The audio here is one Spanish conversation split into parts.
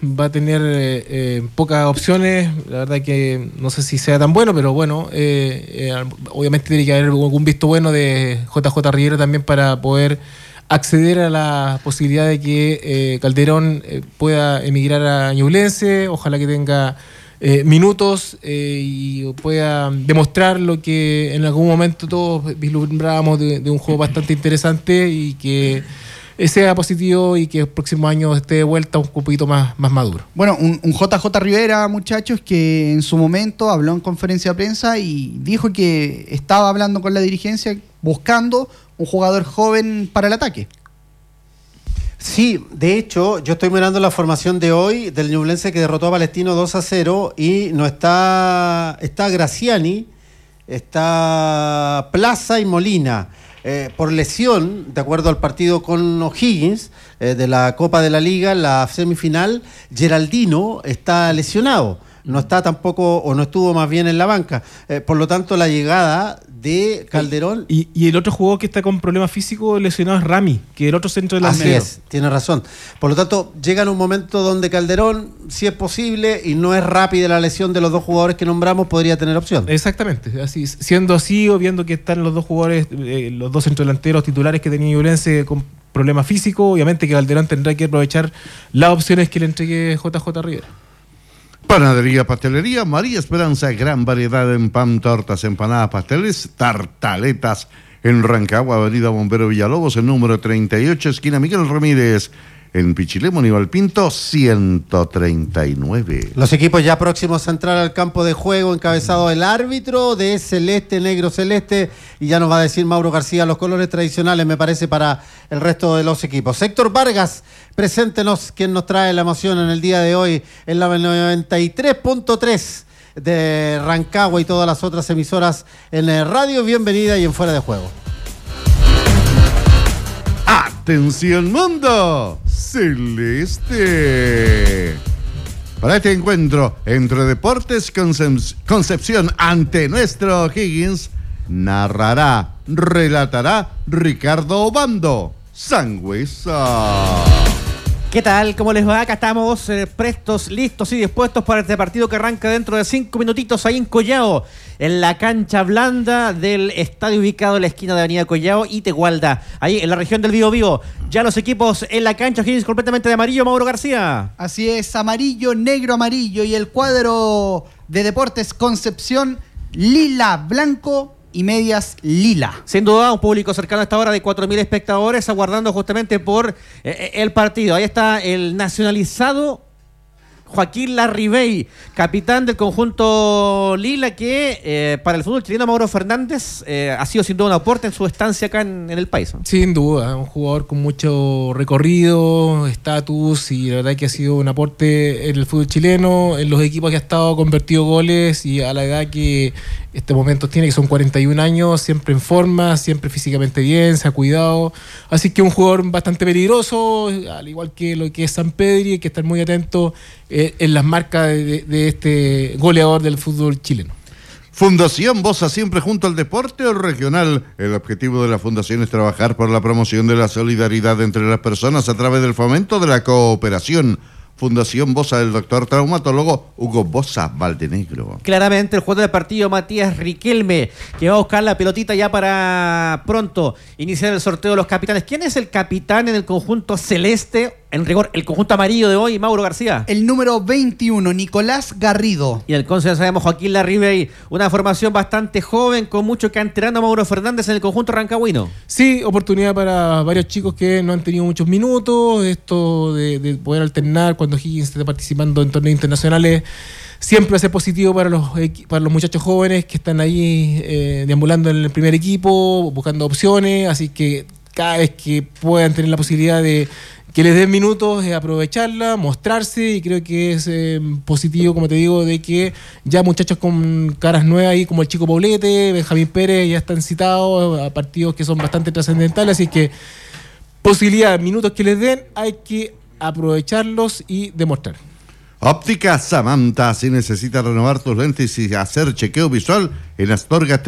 va a tener pocas opciones. La verdad que no sé si sea tan bueno, pero bueno, obviamente tiene que haber algún visto bueno de JJ Rivera también para poder acceder a la posibilidad de que Calderón pueda emigrar a Ñublense. Ojalá que tenga minutos y pueda demostrar lo que en algún momento todos vislumbrábamos de un juego bastante interesante, y que sea positivo y que el próximo año esté de vuelta un poquito más maduro. Bueno, un JJ Rivera, muchachos, que en su momento habló en conferencia de prensa y dijo que estaba hablando con la dirigencia buscando un jugador joven para el ataque. Sí, de hecho, yo estoy mirando la formación de hoy del Ñublense, que derrotó a Palestino 2-0, y no está Graciani, está Plaza y Molina. Por lesión, de acuerdo al partido con O'Higgins de la Copa de la Liga, la semifinal, Geraldino está lesionado. No está tampoco, o no estuvo más bien en la banca. Por lo tanto, la llegada de Calderón... Y el otro jugador que está con problemas físicos lesionado es Rami, que es el otro centro delantero. Así es, tiene razón. Por lo tanto, llega en un momento donde Calderón, si es posible, y no es rápida la lesión de los dos jugadores que nombramos, podría tener opción. Exactamente. Así, siendo así, o viendo que están los dos jugadores, los dos centrodelanteros titulares que tenía Ñublense con problemas físicos, obviamente que Calderón tendrá que aprovechar las opciones que le entregue JJ Rivera. Panadería, pastelería, María Esperanza, gran variedad en pan, tortas, empanadas, pasteles, tartaletas en Rancagua, avenida Bombero Villalobos, el número 38, esquina Miguel Ramírez, en Pichilemu, Nival Pinto, 139. Los equipos ya próximos a entrar al campo de juego, encabezado el árbitro de celeste, negro celeste, y ya nos va a decir Mauro García los colores tradicionales, me parece, para el resto de los equipos. Héctor Vargas, preséntenos quién nos trae la emoción en el día de hoy en la 93.3 de Rancagua y todas las otras emisoras en Radio Bienvenida y en Fuera de Juego. ¡Atención mundo celeste! Para este encuentro entre Deportes Concepción ante nuestro O'Higgins, narrará, relatará Ricardo Obando Sangüesa. ¿Qué tal? ¿Cómo les va? Acá estamos prestos, listos y dispuestos para este partido que arranca dentro de 5 minutitos ahí en Collao, en la cancha blanda del estadio ubicado en la esquina de Avenida Collao y Tegualda, ahí en la región del Biobío. Ya los equipos en la cancha, Higgins completamente de amarillo, Mauro García. Así es, amarillo, negro, amarillo, y el cuadro de Deportes Concepción, lila, blanco y medias lila. Sin duda, un público cercano a esta hora de 4.000 espectadores aguardando justamente por el partido. Ahí está el nacionalizado Joaquín Larribey, capitán del conjunto lila, que para el fútbol chileno, Mauro Fernández, ha sido sin duda un aporte en su estancia acá en el país, ¿no? Sin duda, un jugador con mucho recorrido, estatus, y la verdad que ha sido un aporte en el fútbol chileno, en los equipos que ha estado, convertido goles, y a la edad que este momento tiene, que son 41 años, siempre en forma, siempre físicamente bien, se ha cuidado. Así que un jugador bastante peligroso, al igual que lo que es Sampedri, hay que estar muy atento en las marcas de este goleador del fútbol chileno. Fundación Bosa, siempre junto al deporte regional. El objetivo de la fundación es trabajar por la promoción de la solidaridad entre las personas a través del fomento de la cooperación. Fundación Bosa del doctor traumatólogo Hugo Bosa Valdenegro. Claramente el jugador del partido, Matías Riquelme, que va a buscar la pelotita ya para pronto iniciar el sorteo de los capitanes. ¿Quién es el capitán en el conjunto celeste? En rigor, el conjunto amarillo de hoy, Mauro García. El número 21, Nicolás Garrido. Y el consejo, sabemos, Joaquín Larribey. Una formación bastante joven, con mucho canterano, a Mauro Fernández en el conjunto rancagüino. Sí, oportunidad para varios chicos que no han tenido muchos minutos. Esto de poder alternar cuando Higgins esté participando en torneos internacionales siempre hace positivo para los muchachos jóvenes que están ahí deambulando en el primer equipo, buscando opciones. Así que cada vez que puedan tener la posibilidad de que les den minutos, aprovecharla, mostrarse, y creo que es positivo, como te digo, de que ya muchachos con caras nuevas ahí, como el Chico Poblete, Benjamín Pérez, ya están citados a partidos que son bastante trascendentales, así que posibilidad, minutos que les den, hay que aprovecharlos y demostrar. Óptica Samantha, si necesitas renovar tus lentes y hacer chequeo visual, en Astorga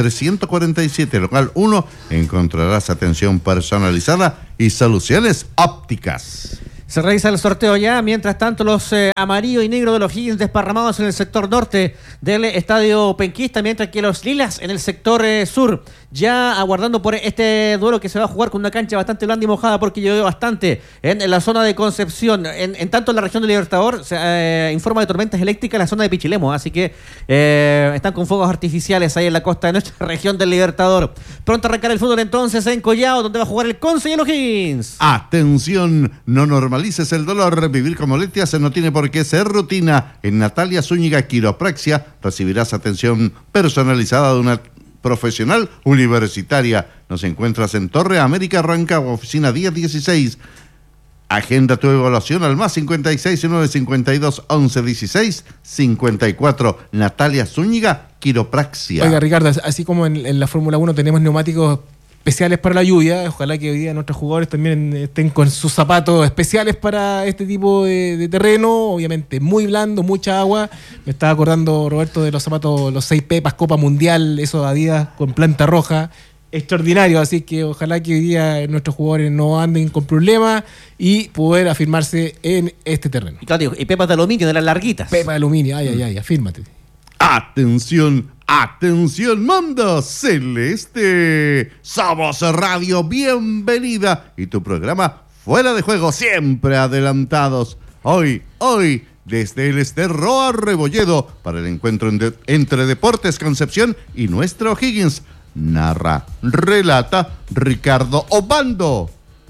347, local 1, encontrarás atención personalizada y soluciones ópticas. Se realiza el sorteo ya, mientras tanto los amarillo y negro de los Higgins desparramados en el sector norte del estadio penquista, mientras que los lilas en el sector sur, ya aguardando por este duelo que se va a jugar con una cancha bastante blanda y mojada porque llovió bastante en la zona de Concepción. En tanto en la región del Libertador se informa de tormentas eléctricas en la zona de Pichilemu, así que están con fuegos artificiales ahí en la costa de nuestra región del Libertador. Pronto a arrancar el fútbol entonces en Collao, donde va a jugar el Conce y los Higgins. Atención, no normalices el dolor. Vivir con molestias no tiene por qué ser rutina. En Natalia Zúñiga Quiropraxia recibirás atención personalizada de una profesional universitaria. Nos encuentras en Torre América, Rancagua, oficina 1016. Agenda tu evaluación al más 56 952 11 16 54. Natalia Zúñiga Quiropraxia. Oiga, Ricardo, así como en la Fórmula 1 tenemos neumáticos especiales para la lluvia, ojalá que hoy día nuestros jugadores también estén con sus zapatos especiales para este tipo de terreno, obviamente muy blando, mucha agua. Me estaba acordando, Roberto, de los zapatos, los 6 Pepas Copa Mundial, esos Adidas con planta roja, extraordinario, así que ojalá que hoy día nuestros jugadores no anden con problemas y poder afirmarse en este terreno. Y, claro, y pepas de aluminio, de las larguitas. Pepa de aluminio, ay, afírmate. Atención, atención, mundo celeste. Somos Radio Bienvenida y tu programa Fuera de Juego, siempre adelantados. Hoy, desde el Esterroa Rebolledo, para el encuentro entre Deportes Concepción y nuestro Higgins. Narra, relata Ricardo Obando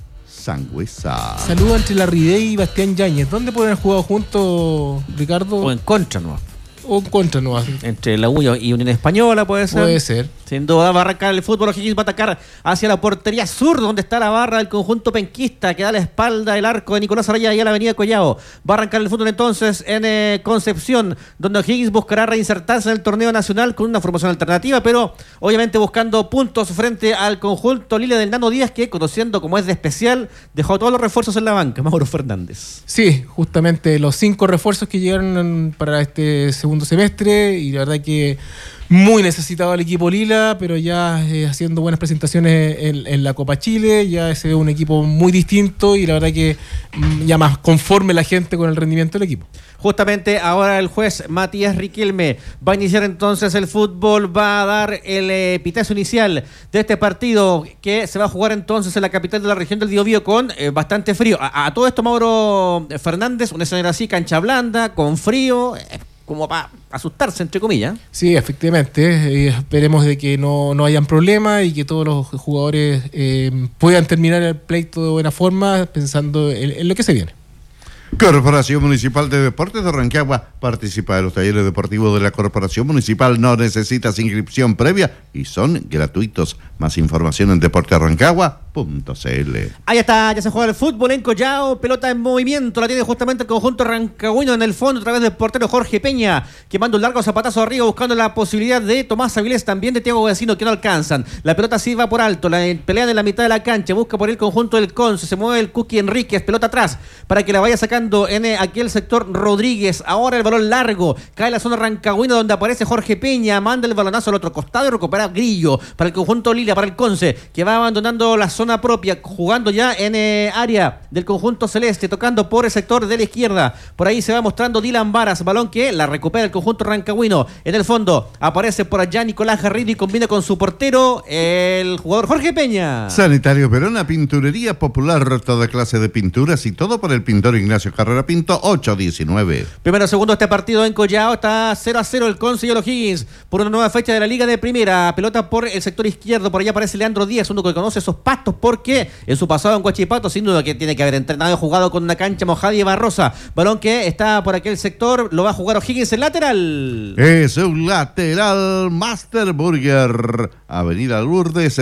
Sangüesa. Saludos entre Larridey y Bastián Yáñez. ¿Dónde pueden haber jugado juntos, Ricardo? O en contra, ¿no? O en contra, no. Entre la U y Unión Española, puede ser. Puede ser. Sin duda va a arrancar el fútbol. O'Higgins va a atacar hacia la portería sur, donde está la barra del conjunto penquista, que da la espalda el arco de Nicolás Araya y a la avenida Collao. Va a arrancar el fútbol entonces en Concepción, donde O'Higgins buscará reinsertarse en el torneo nacional con una formación alternativa, pero obviamente buscando puntos frente al conjunto Lila del Nano Díaz, que, conociendo como es de especial, dejó todos los refuerzos en la banca. Mauro Fernández. Sí, justamente los 5 refuerzos que llegaron para este segundo semestre, y la verdad que muy necesitado el equipo Lila, pero ya haciendo buenas presentaciones en la Copa Chile, ya se ve un equipo muy distinto y la verdad que ya más conforme la gente con el rendimiento del equipo. Justamente ahora el juez Matías Riquelme va a iniciar entonces el fútbol, va a dar el pitazo inicial de este partido que se va a jugar entonces en la capital de la región del Biobío con bastante frío. A todo esto, Mauro Fernández, un escenario así, cancha blanda, con frío, como para asustarse, entre comillas. Sí, efectivamente. Esperemos de que no hayan problemas y que todos los jugadores puedan terminar el pleito de buena forma, pensando en lo que se viene. Corporación Municipal de Deportes de Rancagua. Participa de los talleres deportivos de la Corporación Municipal. No necesitas inscripción previa y son gratuitos. Más información en deporterancagua.cl. Ahí está, ya se juega el fútbol en Collao. Pelota en movimiento, la tiene justamente el conjunto rancagüino en el fondo a través del portero Jorge Peña, que manda un largo zapatazo arriba buscando la posibilidad de Tomás Avilés, también de Thiago Vecino, que no alcanzan. La pelota sí va por alto, la pelea en la mitad de la cancha, busca por el conjunto del Conce, se mueve el Cookie Enríquez, pelota atrás para que la vaya sacando en aquel sector Rodríguez. Ahora el balón largo, cae en la zona rancagüina donde aparece Jorge Peña, manda el balonazo al otro costado y recupera Grillo para el conjunto Lila, para el Conce, que va abandonando la zona propia, jugando ya en área del conjunto celeste, tocando por el sector de la izquierda. Por ahí se va mostrando Dylan Varas, balón que la recupera el conjunto rancagüino. En el fondo aparece por allá Nicolás Garrido y combina con su portero, el jugador Jorge Peña. Sanitario Verona, pinturería popular, toda clase de pinturas y todo por el pintor Ignacio Carrera Pinto, 819. Primero segundo este partido en Collao, está 0-0 el Conce y el O'Higgins por una nueva fecha de la Liga de Primera. Pelota por el sector izquierdo, por allá aparece Leandro Díaz, uno que conoce esos pastos porque en su pasado en Huachipato sin duda que tiene que haber entrenado y jugado con una cancha mojada y barrosa. Balón que está por aquel sector, lo va a jugar O'Higgins en lateral. Es un lateral Master Burger, Avenida Lourdes,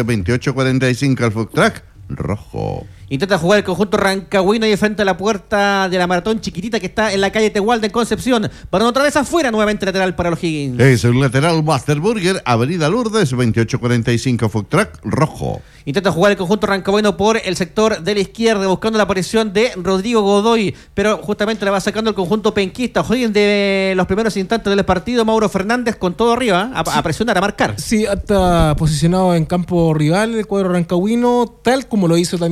2845 al Food Track rojo. Intenta jugar el conjunto rancagüino ahí frente a la puerta de la maratón chiquitita que está en la calle Tehualde en Concepción. Balón otra vez afuera, nuevamente lateral para los Higgins. Es un lateral Master Burger, Avenida Lourdes, 2845 Food Track rojo. Intenta jugar el conjunto rancagüino por el sector de la izquierda, buscando la aparición de Rodrigo Godoy, pero justamente la va sacando el conjunto penquista. Higgins de los primeros instantes del partido, Mauro Fernández con todo arriba, a presionar, a marcar. Sí, hasta posicionado en campo rival el cuadro rancagüino, tal como lo hizo también los primeros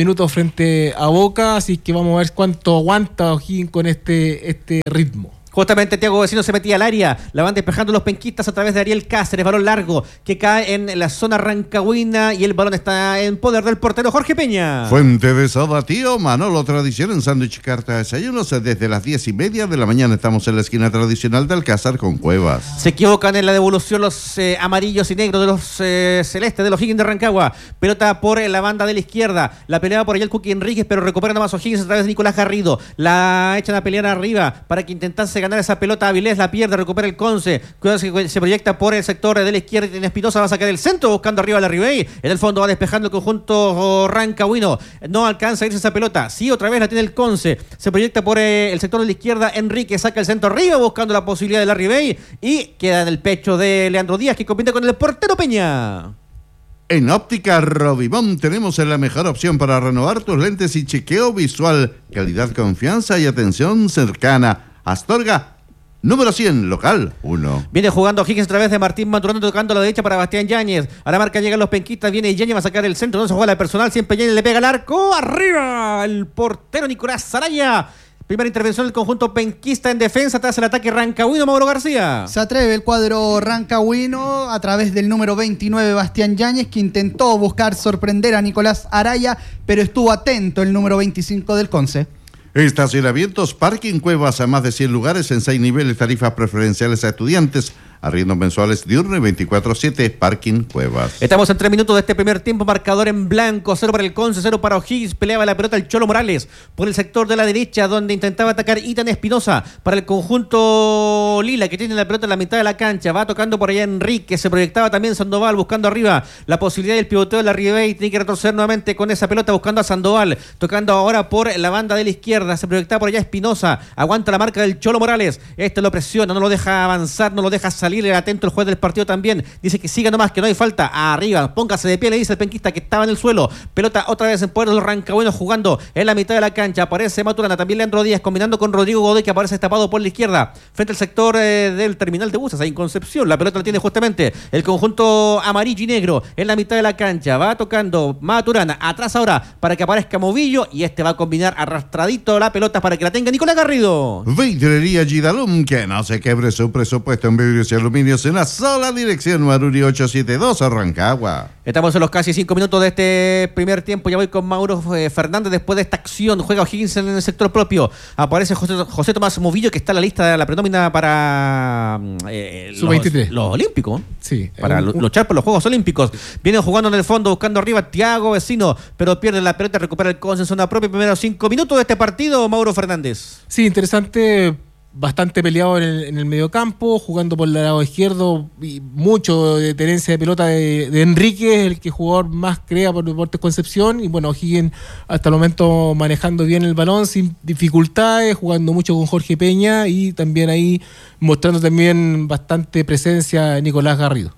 minutos frente a Boca, así que vamos a ver cuánto aguanta O'Higgins con este ritmo. Justamente Thiago Vecino se metía al área, la van despejando los penquistas a través de Ariel Cáceres, balón largo que cae en la zona rancagüina y el balón está en poder del portero Jorge Peña. Fuente de soda, tío Manolo, tradición en sándwich carta de desayunos. Desde las 10:30 de la mañana estamos en la esquina tradicional de Alcázar con Cuevas. Se equivocan en la devolución los amarillos y negros de los celestes de los O'Higgins de Rancagua. Pelota por la banda de la izquierda, la pelea por allá el Cookie Enríquez, pero recupera nomás O'Higgins a través de Nicolás Garrido. La echan a pelear arriba para que intentase ganar esa pelota. Avilés la pierde, recupera el Conce. Cuidado, se proyecta por el sector de la izquierda y Espinosa va a sacar el centro buscando arriba a la Ribey. En el fondo va despejando el conjunto rancagüino. No alcanza a irse esa pelota. Sí, otra vez la tiene el Conce. Se proyecta por el sector de la izquierda. Enrique saca el centro arriba buscando la posibilidad de la Ribey y queda en el pecho de Leandro Díaz, que compite con el portero Peña. En Óptica Robimón tenemos la mejor opción para renovar tus lentes y chequeo visual. Calidad, confianza y atención cercana. Astorga número 100, local 1. Viene jugando Higgins a través de Martín Maturano, tocando a la derecha para Bastián Yáñez. A la marca llegan los penquistas, viene Yáñez, va a sacar el centro, no se juega la personal, siempre Yáñez le pega al arco, arriba el portero Nicolás Saraya. Primera intervención del conjunto penquista en defensa tras el ataque rancagüino, Mauro García. Se atreve el cuadro rancagüino a través del número 29, Bastián Yáñez, que intentó buscar sorprender a Nicolás Araya, pero estuvo atento el número 25 del Conce. Estacionamientos, parking, Cuevas a más de 100 lugares en 6 niveles, tarifas preferenciales a estudiantes, arriendos mensuales diurno y 24/7, parking Cuevas. Estamos en 3 minutos de este primer tiempo, marcador en blanco, 0 para el Conce, 0 para O'Higgins. Peleaba la pelota el Cholo Morales por el sector de la derecha, donde intentaba atacar Itan Espinosa para el conjunto lila, que tiene la pelota en la mitad de la cancha. Va tocando por allá Enrique, se proyectaba también Sandoval buscando arriba la posibilidad del pivoteo de la Ribey. Tiene que retroceder nuevamente con esa pelota buscando a Sandoval, tocando ahora por la banda de la izquierda. Se proyectaba por allá Espinosa, aguanta la marca del Cholo Morales. Lo presiona, no lo deja avanzar, no lo deja salir. Atento el juez del partido también. Dice que siga nomás, que no hay falta. Arriba, póngase de pie, le dice el penquista que estaba en el suelo. Pelota otra vez en poder de los rancagüinos jugando en la mitad de la cancha. Aparece Maturana, también Leandro Díaz, combinando con Rodrigo Godoy, que aparece destapado por la izquierda, frente al sector del terminal de buses, ahí en Concepción. La pelota la tiene justamente el conjunto amarillo y negro en la mitad de la cancha. Va tocando Maturana, atrás ahora para que aparezca Movillo, y va a combinar arrastradito la pelota para que la tenga Nicolás Garrido. Vidrería Gidalum, que no se quebre su presupuesto en vidrios y aluminios en una sola dirección. Maruri 872, Rancagua. Estamos en los casi 5 minutos de este primer tiempo. Ya voy con Mauro Fernández después de esta acción. Juega O'Higgins en el sector propio. Aparece José Tomás Movillo, que está en la lista de la prenómina para Sub-23. Los olímpicos. Sí. Para luchar por los Juegos Olímpicos. Viene jugando en el fondo, buscando arriba Thiago Vecino, pero pierde la pelota, recupera el consenso en zona propia. Primeros 5 minutos de este partido, Mauro Fernández. Sí, interesante. Bastante peleado en el mediocampo, jugando por el lado izquierdo, y mucho de tenencia de pelota de Enrique, el que jugador más crea por Deportes Concepción. Y bueno, O'Higgins hasta el momento manejando bien el balón sin dificultades, jugando mucho con Jorge Peña y también ahí mostrando también bastante presencia Nicolás Garrido.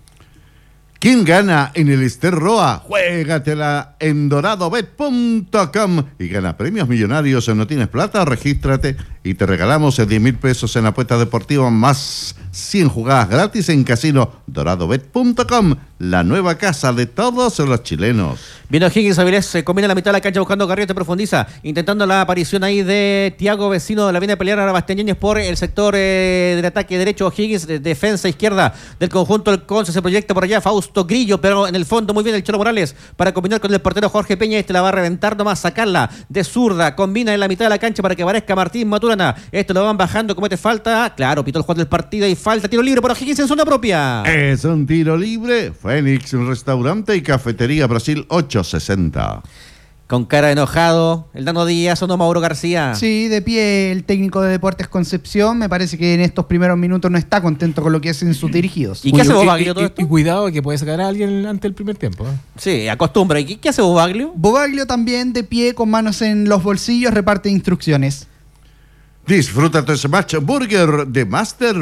¿Quién gana en el Ester Roa? Juégatela en doradobet.com y gana premios millonarios. ¿No tienes plata? Regístrate y te regalamos 10,000 pesos en apuestas deportivas más 100 jugadas gratis en casino. doradobet.com, la nueva casa de todos los chilenos. Viene O'Higgins, Avilés se combina la mitad de la cancha buscando Garrido, te profundiza, intentando la aparición ahí de Thiago Vecino. La viene a pelear ahora Bastián Yáñez por el sector del ataque derecho. O'Higgins, defensa izquierda del conjunto del Conce, se proyecta por allá Fausto Grillo, pero en el fondo muy bien el Cholo Morales para combinar con el portero Jorge Peña. La va a reventar nomás, sacarla de zurda, combina en la mitad de la cancha para que aparezca Martín Maturana. Lo van bajando, comete falta, claro, pitó el juez del partido y falta, tiro libre por O'Higgins en zona propia. Es un tiro libre. Fénix Restaurante y Cafetería Brasil 860. Con cara de enojado, el Nano Díaz, ¿o no, Mauro García? Sí, de pie el técnico de Deportes Concepción. Me parece que en estos primeros minutos no está contento con lo que hacen sus dirigidos. ¿Y qué hace Bobaglio todo esto? Y cuidado que puede sacar a alguien ante el primer tiempo. Sí, acostumbra. ¿Y qué hace Bobaglio? Bobaglio también de pie, con manos en los bolsillos, reparte instrucciones. Disfruta tu Smash Burger de Master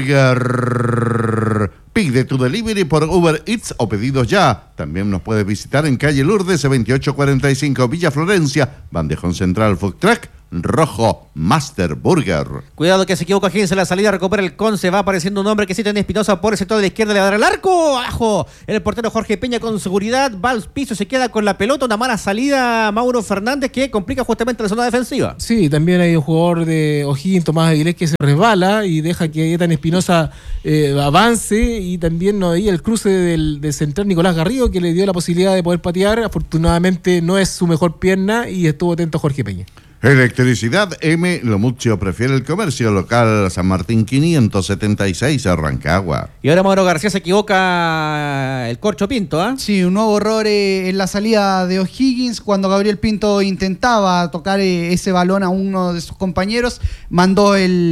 Burger. Pide tu delivery por Uber Eats o pedidos ya. También nos puedes visitar en calle Lourdes 2845 Villa Florencia, Bandejón Central Food Truck rojo Master Burger. Cuidado que se equivoca Higgins en la salida, recupera el Conce, va apareciendo un hombre que sí tiene Espinosa por el sector de la izquierda, le va a dar el arco, abajo, el portero Jorge Peña con seguridad, va al piso, se queda con la pelota, una mala salida Mauro Fernández que complica justamente la zona defensiva. Sí, también hay un jugador de O'Higgins, Tomás Aguilés, que se resbala y deja que Ethan Espinosa avance, y también no veía el cruce del central Nicolás Garrido, que le dio la posibilidad de poder patear. Afortunadamente no es su mejor pierna y estuvo atento Jorge Peña. Electricidad M. Lomuccio prefiere el comercio local San Martín 576 Rancagua. Y ahora Mauro García se equivoca el Corcho Pinto, ¿ah? Sí, un nuevo error en la salida de O'Higgins. Cuando Gabriel Pinto intentaba tocar ese balón a uno de sus compañeros, mandó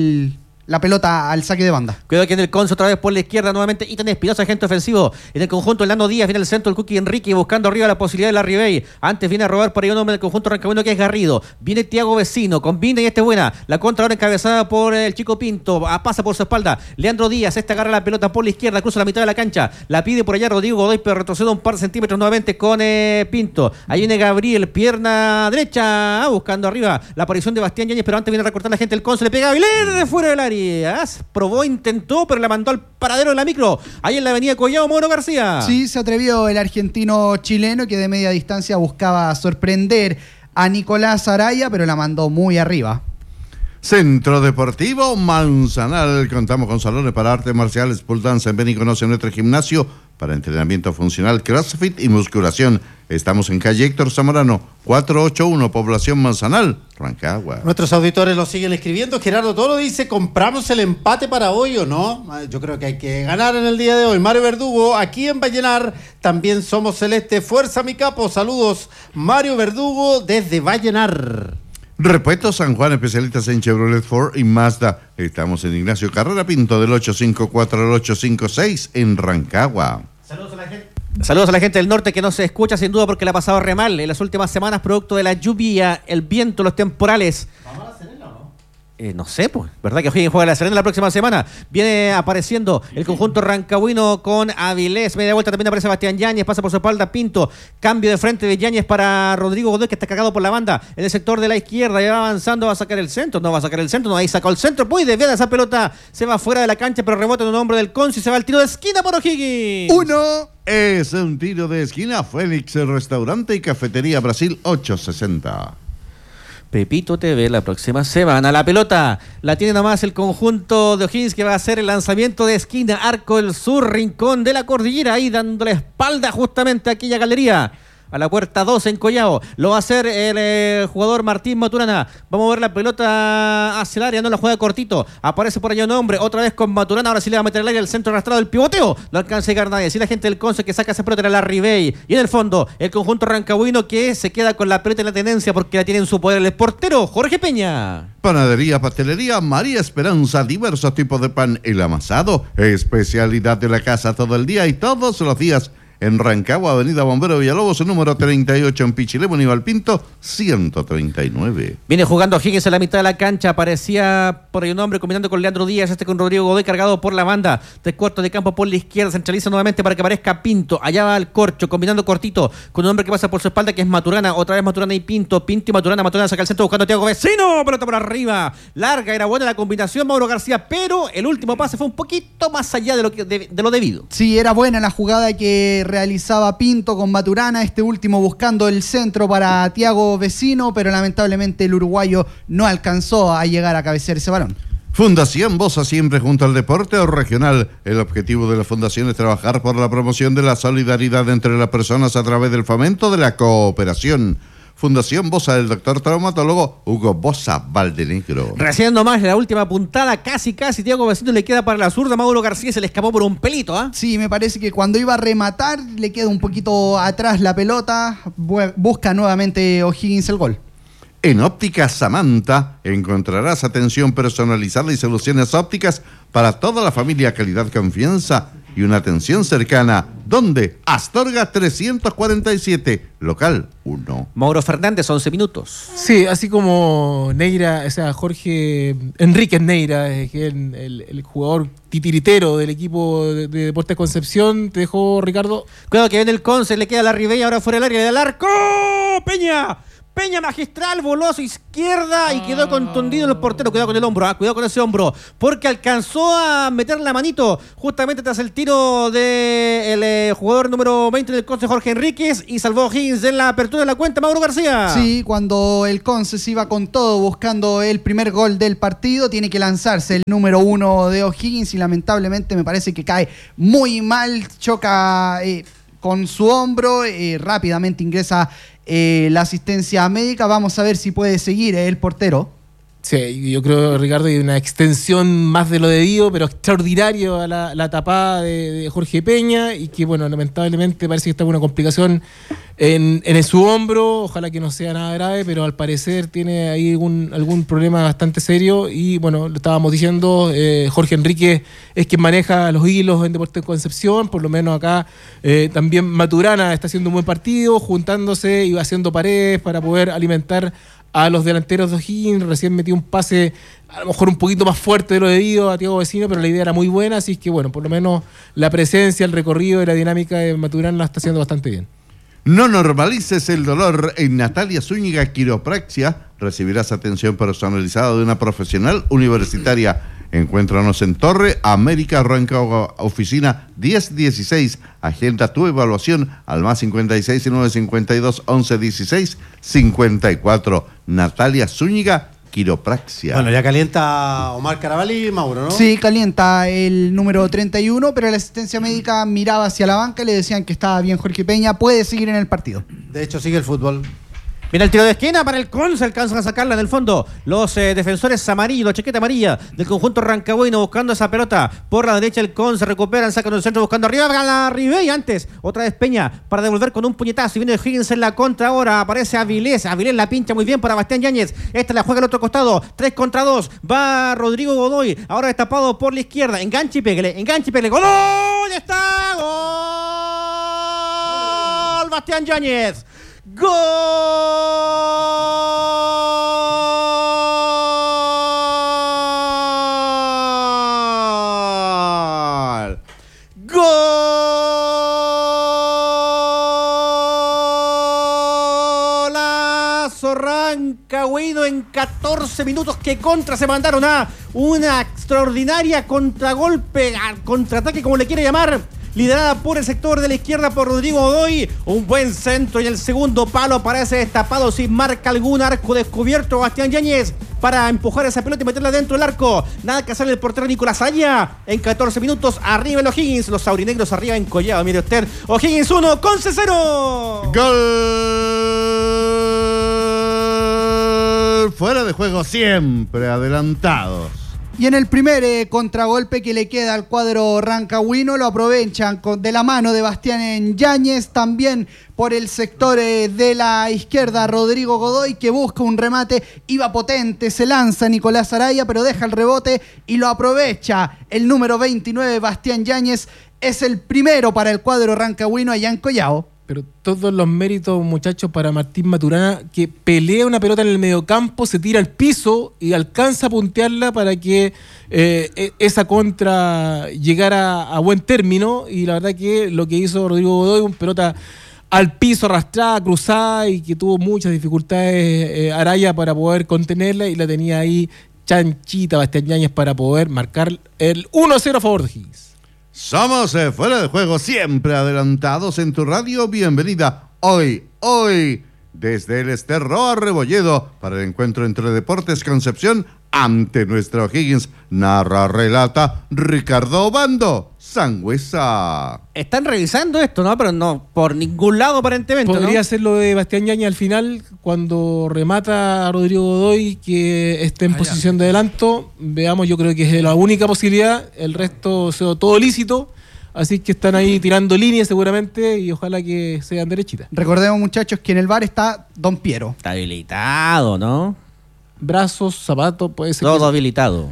la pelota al saque de banda. Cuidado que en el Conce otra vez por la izquierda nuevamente Ethan Espinosa, agente ofensivo. En el conjunto el Nano Díaz, viene el centro el Cookie Enrique buscando arriba la posibilidad de la Ribey. Antes viene a robar por ahí un hombre del conjunto rancagüino que es Garrido. Viene Tiago Vecino, combina y esta es buena. La contra ahora encabezada por el chico Pinto. Pasa por su espalda. Leandro Díaz, agarra la pelota por la izquierda, cruza la mitad de la cancha. La pide por allá Rodrigo Godoy, pero retrocede un par de centímetros nuevamente con Pinto. Ahí viene Gabriel, pierna derecha, buscando arriba la aparición de Bastián Yáñez, pero antes viene a recortar la gente del Conce. Le pega a Avilés de fuera del área. Probó, intentó, pero la mandó al paradero de la micro. Ahí en la avenida Collao, Mauro García. Sí, se atrevió el argentino chileno que de media distancia buscaba sorprender a Nicolás Araya, pero la mandó muy arriba. Centro Deportivo Manzanal. Contamos con salones para artes marciales, pole dance. Ven y conoce nuestro gimnasio para entrenamiento funcional, crossfit y musculación. Estamos en calle Héctor Zamorano, 481, población Manzanal, Rancagua. Nuestros auditores lo siguen escribiendo. Gerardo Toro dice, ¿compramos el empate para hoy o no? Yo creo que hay que ganar en el día de hoy. Mario Verdugo, aquí en Vallenar, también somos celeste. Fuerza mi capo, saludos. Mario Verdugo desde Vallenar. Repuesto San Juan, especialistas en Chevrolet, Ford y Mazda. Estamos en Ignacio Carrera Pinto del 854 al 856 en Rancagua. Saludos a la gente del norte que no se escucha sin duda porque la ha pasado re mal en las últimas semanas producto de la lluvia, el viento, los temporales. ¿Vamos a la Serena o no? No sé, pues, ¿verdad que O'Higgins juega la Serena la próxima semana? Viene apareciendo el conjunto rancagüino con Avilés, media vuelta también aparece Bastián Yáñez, pasa por su espalda Pinto, cambio de frente de Yáñez para Rodrigo Godoy que está cagado por la banda en el sector de la izquierda, ya va avanzando, va a sacar el centro, no va a sacar el centro, no, ahí sacó el centro, pues desvía esa pelota, se va fuera de la cancha, pero rebota en un hombre del Conce y se va al tiro de esquina por O'Higgins. Es un tiro de esquina. Félix, el restaurante y cafetería Brasil 860. Pepito TV la próxima semana. La pelota la tiene nomás el conjunto de O'Higgins que va a hacer el lanzamiento de esquina, Arco del Sur, rincón de la cordillera, ahí dándole espalda justamente a aquella galería. A la puerta 2 en Collao. Lo va a hacer el jugador Martín Maturana. Vamos a ver la pelota hacia el área. No la juega cortito. Aparece por allá un hombre. Otra vez con Maturana. Ahora sí le va a meter el área. El centro arrastrado. El pivoteo. No alcanza a llegar nadie. Si la gente del Conce que saca esa pelota era la Ribey. Y en el fondo, el conjunto rancagüino que se queda con la pelota en la tenencia porque la tiene en su poder el portero Jorge Peña. Panadería, pastelería María Esperanza. Diversos tipos de pan. El amasado. Especialidad de la casa todo el día y todos los días. En Rancagua, avenida Bombero Villalobos, número 38, en Pichilemu, Nival Pinto, 139. Viene jugando Higgins en la mitad de la cancha, aparecía por ahí un hombre combinando con Leandro Díaz, con Rodrigo Godoy cargado por la banda, 3/4 de campo por la izquierda, centraliza nuevamente para que aparezca Pinto, allá va el Corcho, combinando cortito, con un hombre que pasa por su espalda, que es Maturana, otra vez Maturana y Pinto y Maturana saca el centro buscando a Tiago Vecino, pelota por arriba, larga, era buena la combinación, Mauro García, pero el último pase fue un poquito más allá de lo debido. Sí, era buena la jugada que realizaba Pinto con Maturana, este último buscando el centro para Tiago Vecino, pero lamentablemente el uruguayo no alcanzó a llegar a cabecear ese balón. Fundación Bosa, siempre junto al deporte o regional. El objetivo de la fundación es trabajar por la promoción de la solidaridad entre las personas a través del fomento de la cooperación. Fundación Bosa del doctor traumatólogo Hugo Bosa Valdenegro. Recién nomás la última puntada, casi Tiago Vecino le queda para la zurda, Mauro García se le escapó por un pelito, ¿ah? Sí, me parece que cuando iba a rematar le queda un poquito atrás la pelota, busca nuevamente O'Higgins el gol. En Óptica Samantha encontrarás atención personalizada y soluciones ópticas para toda la familia, calidad, confianza y una atención cercana. ¿Dónde? Astorga 347, local 1. Mauro Fernández, 11 minutos. Sí, así como Neira, o sea, Jorge Enríquez Neira, que es el jugador titiritero del equipo de Deportes Concepción, te dejó, Ricardo. Cuidado que viene el Conce, le queda la Ribey, ahora fuera del área, le da el arco. Peña Peña magistral, voló a su izquierda y quedó contundido el portero. Cuidado con el hombro, cuidado con ese hombro, porque alcanzó a meter la manito justamente tras el tiro del jugador número 20 del Conce, Jorge Enríquez, y salvó a Higgins en la apertura de la cuenta, Mauro García. Sí, cuando el Conce se iba con todo buscando el primer gol del partido, tiene que lanzarse el número 1 de O'Higgins y lamentablemente me parece que cae muy mal, choca con su hombro, rápidamente ingresa la asistencia médica. Vamos a ver si puede seguir el portero. Sí, yo creo, Ricardo, hay una extensión más de lo debido, pero extraordinario a la tapada de Jorge Peña, y que, bueno, lamentablemente parece que está con una complicación en su hombro. Ojalá que no sea nada grave, pero al parecer tiene ahí algún problema bastante serio. Y, bueno, lo estábamos diciendo, Jorge Enrique es quien maneja los hilos en Deportes Concepción. Por lo menos acá también Maturana está haciendo un buen partido, juntándose y haciendo paredes para poder alimentar a los delanteros de O'Higgins. Recién metió un pase a lo mejor un poquito más fuerte de lo debido a Thiago Vecino, pero la idea era muy buena, así que, bueno, por lo menos la presencia, el recorrido y la dinámica de Maturana la está haciendo bastante bien. No normalices el dolor. En Natalia Zúñiga Quiropraxia recibirás atención personalizada de una profesional universitaria. Encuéntranos en Torre América, Rancagua, oficina 1016. Agenda tu evaluación al más 56 y 952 11 16 54. Natalia Zúñiga Quiropraxia. Bueno, ya calienta Omar Carabalí, Mauro, ¿no? Sí, calienta el número 31, pero la asistencia médica miraba hacia la banca y le decían que estaba bien Jorge Peña, puede seguir en el partido. De hecho, sigue el fútbol. Mira el tiro de esquina para el Conce, alcanzan a sacarla en el fondo los defensores amarillos, la chaqueta amarilla del conjunto rancagüino, buscando esa pelota por la derecha. El Conce recuperan, sacan el centro buscando arriba, la Ribey, y antes otra vez Peña para devolver con un puñetazo, y viene Higgins en la contra. Ahora aparece Avilés la pincha muy bien para Bastián Yáñez, esta la juega al otro costado, 3 contra 2, va Rodrigo Godoy, ahora destapado por la izquierda, enganche y pégale, ¡gol! ¡Ya está! ¡Gol! Bastián Yáñez. ¡Gol! ¡Golazo rancagüino en 14 minutos! ¡Qué contra se mandaron! A una extraordinaria contragolpe, contraataque, como le quiere llamar, liderada por el sector de la izquierda por Rodrigo Godoy. Un buen centro y el segundo palo aparece destapado sin marca alguna. Arco descubierto Bastián Yáñez para empujar esa pelota y meterla dentro del arco. Nada que hacerle el portero Nicolás Aya. En 14 minutos arriba el O'Higgins. Los aurinegros arriba en Collado. Mire usted. O'Higgins 1, Conce 0. Gol. Fuera de juego siempre adelantados. Y en el primer contragolpe que le queda al cuadro rancagüino, lo aprovechan de la mano de Bastián Yáñez. También por el sector de la izquierda, Rodrigo Godoy, que busca un remate, iba potente, se lanza Nicolás Araya, pero deja el rebote y lo aprovecha el número 29, Bastián Yáñez. Es el primero para el cuadro rancagüino allá en Collao. Pero todos los méritos, muchachos, para Martín Maturana, que pelea una pelota en el mediocampo, se tira al piso y alcanza a puntearla para que esa contra llegara a buen término. Y la verdad que lo que hizo Rodrigo Godoy, una pelota al piso, arrastrada, cruzada, y que tuvo muchas dificultades Araya para poder contenerla, y la tenía ahí chanchita Bastián Yáñez para poder marcar el 1-0 a favor de Higgins. Somos Fuera de Juego, siempre adelantados en tu radio. Bienvenida hoy, desde el Esterro Rebolledo, para el encuentro entre Deportes Concepción ante nuestro O'Higgins. Narra, relata Ricardo Bando Sangüesa. Están revisando esto, ¿no? Pero no por ningún lado aparentemente, Podría ¿no? ser lo de Bastián Yáñez al final, cuando remata a Rodrigo Godoy, que esté en posición de adelanto. Veamos, yo creo que es la única posibilidad. El resto todo lícito. Así que están ahí tirando líneas seguramente, y ojalá que sean derechitas. Recordemos, muchachos, que en el bar está Don Piero. Está habilitado, ¿no? Brazos, zapatos, puede ser. Todo habilitado.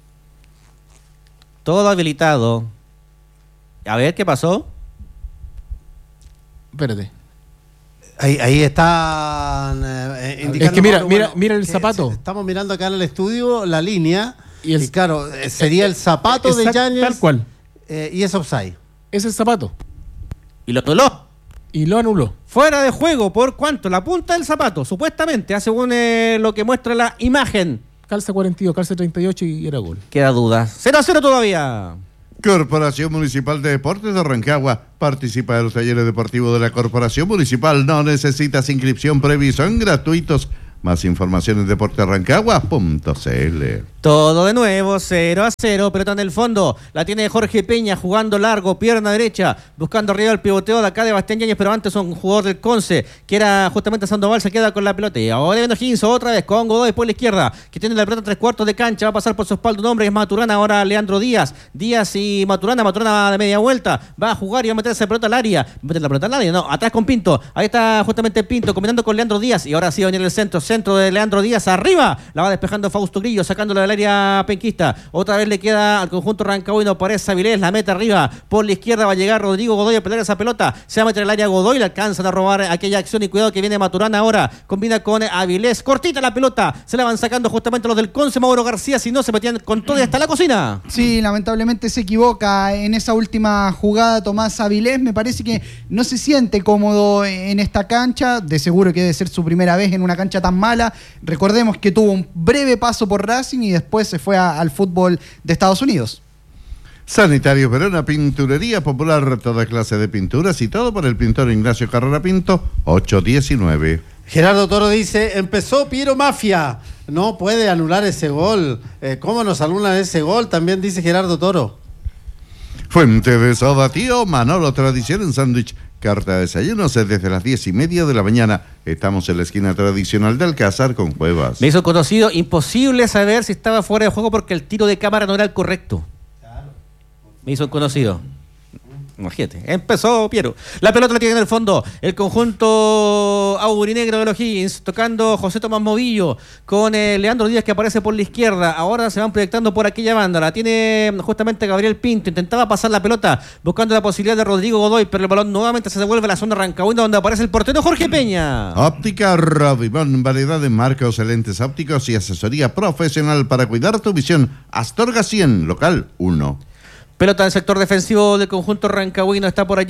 Todo habilitado. A ver, ¿qué pasó? Espérate. Ahí están indicando. Es que mira, Mauro, mira el que zapato. Estamos mirando acá en el estudio la línea. Y Claro, sería el zapato de Yáñez. Tal cual. Y es offside. Es el zapato. Y lo toló. Y lo anuló. Fuera de juego, ¿por cuánto? La punta del zapato, supuestamente, según lo que muestra la imagen. Calza 42, calza 38 y era gol. Queda duda. 0-0 todavía. Corporación Municipal de Deportes de Rancagua. Participa de los talleres deportivos de la Corporación Municipal. No necesitas inscripción previa y son gratuitos. Más información en deporterancagua.cl. Todo de nuevo, 0-0, pelota en el fondo. La tiene Jorge Peña jugando largo, pierna derecha, buscando arriba el pivoteo de acá de Bastián Yáñez, pero antes un jugador del Conce, que era justamente Sandoval, se queda con la pelota. Y ahora viene Higgins otra vez con Godoy por la izquierda, que tiene la pelota 3/4 de cancha. Va a pasar por su espalda un hombre que es Maturana, ahora Leandro Díaz. Díaz y Maturana de media vuelta. Va a jugar y va a meter esa pelota al área. ¿Va a meter la pelota al área? No, atrás con Pinto. Ahí está justamente Pinto combinando con Leandro Díaz. Y ahora sí va a venir el centro de Leandro Díaz arriba. La va despejando Fausto Grillo, sacándola del área penquista. Otra vez le queda al conjunto rancagüino. Parece Avilés, la mete arriba. Por la izquierda va a llegar Rodrigo Godoy a pelear esa pelota. Se va a meter el área Godoy. Le alcanzan a robar aquella acción y cuidado que viene Maturana ahora. Combina con Avilés. Cortita la pelota. Se la van sacando justamente los del Conce. Mauro García, si no se metían con todo y hasta la cocina. Sí, lamentablemente se equivoca en esa última jugada Tomás Avilés. Me parece que no se siente cómodo en esta cancha. De seguro que debe ser su primera vez en una cancha tan mala. Recordemos que tuvo un breve paso por Racing y después se fue al fútbol de Estados Unidos. Sanitario Verona, pinturería popular, toda clase de pinturas y todo por el pintor Ignacio Carrera Pinto, 819. Gerardo Toro dice, empezó Piero Mafia, no puede anular ese gol. ¿Cómo nos anulan ese gol? También dice Gerardo Toro. Fuente de Soda Tío, Manolo, tradición en sándwich. Carta de desayunos desde las 10:30 de la mañana. Estamos en la esquina tradicional de Alcázar con Cuevas. Me hizo conocido, imposible saber si estaba fuera de juego porque el tiro de cámara no era el correcto. Claro. Me hizo conocido. Imagínate, empezó Piero. La pelota la tiene en el fondo el conjunto aurinegro de los Higgins, tocando José Tomás Movillo con Leandro Díaz que aparece por la izquierda. Ahora se van proyectando por aquella banda. La tiene justamente Gabriel Pinto. Intentaba pasar la pelota buscando la posibilidad de Rodrigo Godoy, pero el balón nuevamente se devuelve a la zona rancagüina donde aparece el portero Jorge Peña. Óptica Robimón, variedad de marcos, lentes ópticos y asesoría profesional para cuidar tu visión. Astorga 100, local 1. Pelota en el sector defensivo del conjunto rancagüino. Está por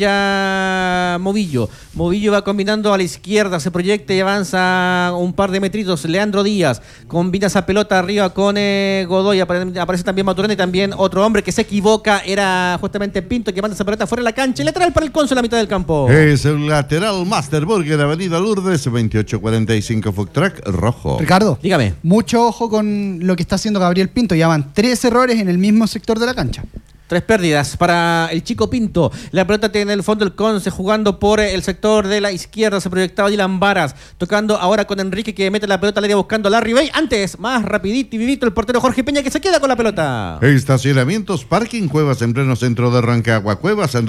allá Movillo. Movillo va combinando a la izquierda. Se proyecta y avanza un par de metritos. Leandro Díaz combina esa pelota arriba con Godoy. Aparece también Maturana y también otro hombre que se equivoca. Era justamente Pinto que manda esa pelota fuera de la cancha. Y lateral para el Conce en la mitad del campo. Es el lateral Master Burger, Avenida Lourdes, 2845 Food Truck rojo. Ricardo, dígame. Mucho ojo con lo que está haciendo Gabriel Pinto. Ya van 3 errores en el mismo sector de la cancha. 3 pérdidas para el chico Pinto. La pelota tiene en el fondo el Conce jugando por el sector de la izquierda. Se proyectaba Dylan Varas. Tocando ahora con Enrique que mete la pelota al área buscando a Larry Bay. Antes, más rapidito y vivito el portero Jorge Peña que se queda con la pelota. Estacionamientos, parking Cuevas en pleno centro de Rancagua. Cuevas en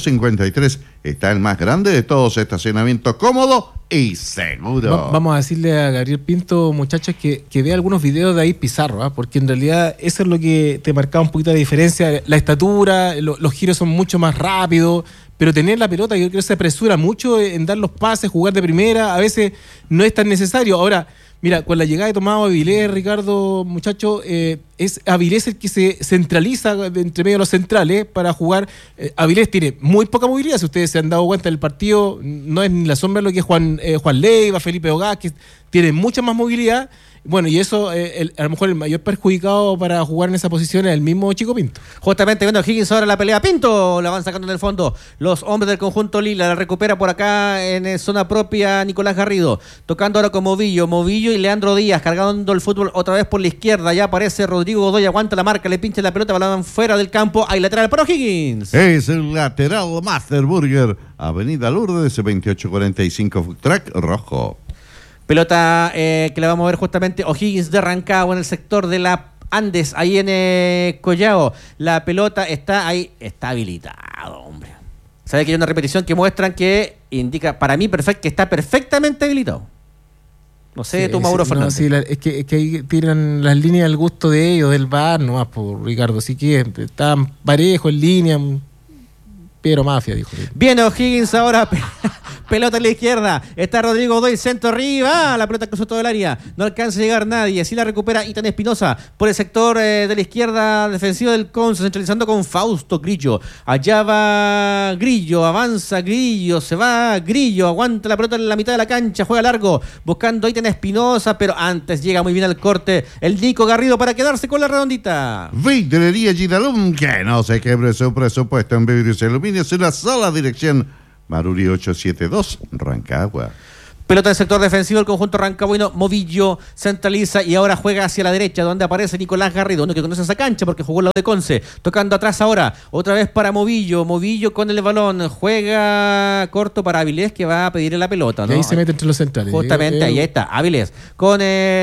253. Está el más grande de todos. Estacionamiento cómodo y seguro. Vamos a decirle a Gabriel Pinto, muchachos, que vea algunos videos de ahí Pizarro, porque en realidad eso es lo que te marcaba un poquito de diferencia. La estatura, los giros son mucho más rápidos, pero tener la pelota, yo creo que se apresura mucho en dar los pases, jugar de primera, a veces no es tan necesario. Ahora, mira, con la llegada de Tomás Avilés, Ricardo, muchacho, es Avilés el que se centraliza entre medio de los centrales para jugar. Avilés tiene muy poca movilidad, si ustedes se han dado cuenta del partido, no es ni la sombra de lo que es Juan Leiva, Felipe Ogás, que tiene mucha más movilidad. Bueno, y eso, a lo mejor el mayor perjudicado para jugar en esa posición es el mismo Chico Pinto. Justamente viendo Higgins ahora la pelea. Pinto la van sacando en el fondo. Los hombres del conjunto Lila la recupera por acá en zona propia Nicolás Garrido. Tocando ahora con Movillo y Leandro Díaz. Cargando el fútbol otra vez por la izquierda. Ya aparece Rodrigo Godoy. Aguanta la marca. Le pincha la pelota. Balón fuera del campo. Hay lateral para Higgins. Es el lateral Master Burger. Avenida Lourdes, 2845 Food Truck rojo. Pelota que la vamos a ver justamente O'Higgins de Rancagua en el sector de la Andes, ahí en Collao. La pelota está ahí, está habilitado, hombre. ¿Sabe que hay una repetición que muestran que indica, para mí, que está perfectamente habilitado? No sé, tú, Mauro Fernández. No, sí, es que ahí tiran las líneas al gusto de ellos, del VAR, nomás, por Ricardo. Así que estaban parejos en línea. Piero Mafia, dijo. Viene O'Higgins ahora. Pelota a la izquierda. Está Rodrigo Godoy, centro arriba. La pelota cruzó todo el área. No alcanza a llegar nadie. Así la recupera Ethan Espinosa por el sector de la izquierda defensiva del Conce, centralizando con Fausto Grillo. Allá va Grillo, avanza Grillo, se va Grillo, aguanta la pelota en la mitad de la cancha, juega largo, buscando a Ethan Espinosa, pero antes llega muy bien al corte el Nico Garrido para quedarse con la redondita. Vidrería Ginalum, que no se quebre su presupuesto en vidrios y aluminio, es una sola dirección. Maruri 872, Rancagua. Pelota del sector defensivo del conjunto rancagüino. Movillo centraliza y ahora juega hacia la derecha, donde aparece Nicolás Garrido, uno que conoce esa cancha porque jugó en la de Conce. Tocando atrás ahora, otra vez para Movillo. Movillo con el balón, juega corto para Avilés, que va a pedirle la pelota, ¿no? Y ahí se mete entre los centrales. Justamente, ahí está, Avilés. Con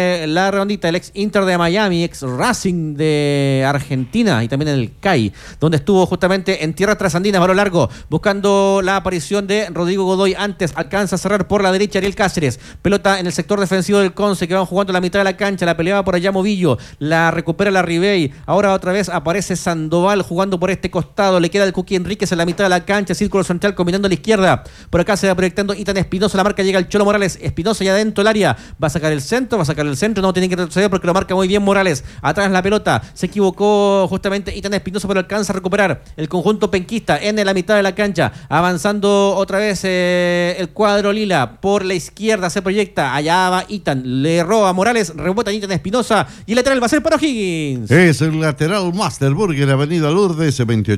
la redondita, el ex Inter de Miami, ex Racing de Argentina y también en el CAI, donde estuvo justamente en tierra trasandina, balón largo, buscando la aparición de Rodrigo Godoy. Antes alcanza a cerrar por la derecha Ariel Cáceres. Pelota en el sector defensivo del Conce, que van jugando a la mitad de la cancha. La peleaba por allá Movillo, la recupera la Ribey. Ahora otra vez aparece Sandoval jugando por este costado. Le queda el Cookie Enríquez en la mitad de la cancha, círculo central combinando a la izquierda. Por acá se va proyectando Ethan Espinosa, la marca, llega el Cholo Morales. Espinosa ya dentro del área, va a sacar el centro, no tiene que retroceder porque lo marca muy bien Morales. Atrás la pelota, se equivocó justamente Ethan Espinosa, pero alcanza a recuperar el conjunto penquista en la mitad de la cancha, avanzando otra vez el cuadro lila por la izquierda, se proyecta, allá va Ethan, le roba Morales, rebota Ethan Espinosa y el lateral va a ser para O'Higgins. Es el lateral Master Burger, Avenida Lourdes,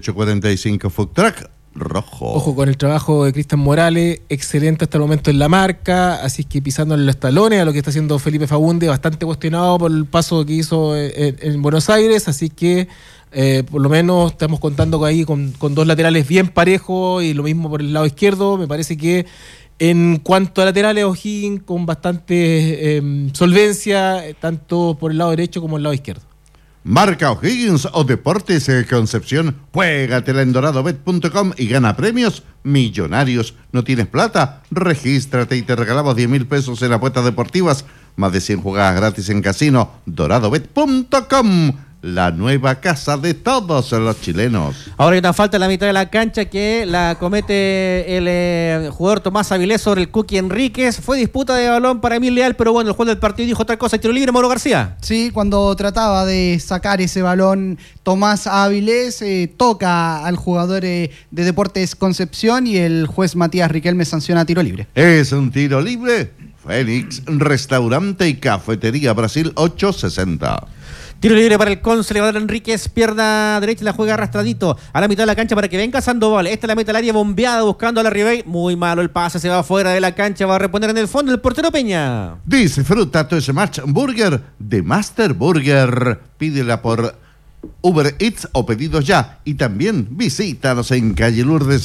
2845 Food Truck rojo. Ojo con el trabajo de Cristian Morales, excelente hasta el momento en la marca, así que pisándole los talones a lo que está haciendo Felipe Fagundes, bastante cuestionado por el paso que hizo en Buenos Aires, así que por lo menos estamos contando ahí con dos laterales bien parejos y lo mismo por el lado izquierdo. Me parece que en cuanto a laterales, O'Higgins con bastante solvencia, tanto por el lado derecho como el lado izquierdo. Marca O'Higgins o Deportes Concepción. Juégatela en doradobet.com y gana premios millonarios. ¿No tienes plata? Regístrate y te regalamos 10,000 pesos en apuestas deportivas. Más de 100 jugadas gratis en casino. doradobet.com. La nueva casa de todos los chilenos. Ahora hay una falta en la mitad de la cancha que la comete el jugador Tomás Avilés sobre el Cookie Enríquez. Fue disputa de balón para Emil Leal, pero bueno, el juez del partido dijo otra cosa. Tiro libre, Mauro García. Sí, cuando trataba de sacar ese balón Tomás Avilés, toca al jugador de Deportes Concepción y el juez Matías Riquelme sanciona tiro libre. Es un tiro libre. Félix, Restaurante y Cafetería Brasil 860. Tiro libre para el Conce, le va a dar Enríquez, pierna derecha, la juega arrastradito a la mitad de la cancha para que venga Sandoval. Esta la mete al área bombeada buscando a la Ribey. Muy malo el pase, se va fuera de la cancha, va a reponer en el fondo el portero Peña. Disfruta tu Smash Burger de Master Burger. Pídela por Uber Eats o pedidos ya. Y también visítanos en calle Lourdes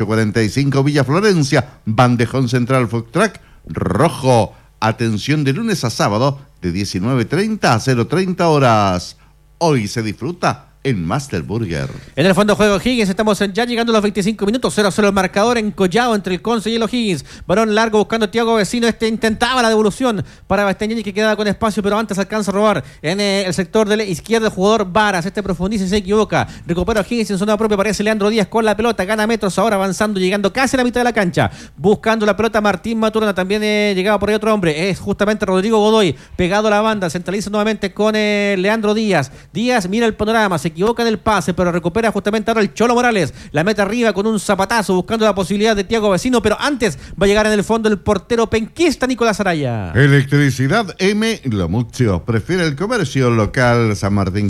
2845 Villa Florencia. Bandejón Central Food Truck rojo. Atención de lunes a sábado de 19:30 a 0:30 horas. Hoy se disfruta en Master Burger. En el fondo juego O'Higgins, estamos ya llegando a los 25 minutos, 0-0 el marcador en Collao entre el Conce y el O'Higgins. Balón largo buscando a Thiago Vecino, intentaba la devolución para Bastián que quedaba con espacio, pero antes alcanza a robar en el sector de la izquierda el jugador Varas, profundiza y se equivoca, recupera O'Higgins en zona propia, aparece Leandro Díaz con la pelota, gana metros, ahora avanzando, llegando casi a la mitad de la cancha, buscando la pelota Martín Maturana, también llegaba por ahí otro hombre, es justamente Rodrigo Godoy, pegado a la banda, centraliza nuevamente con Leandro Díaz, mira el panorama, se equivoca en el pase, pero recupera justamente ahora el Cholo Morales, la mete arriba con un zapatazo, buscando la posibilidad de Thiago Vecino, pero antes va a llegar en el fondo el portero penquista Nicolás Araya. Electricidad M. Lomuccio, prefiere el comercio local San Martín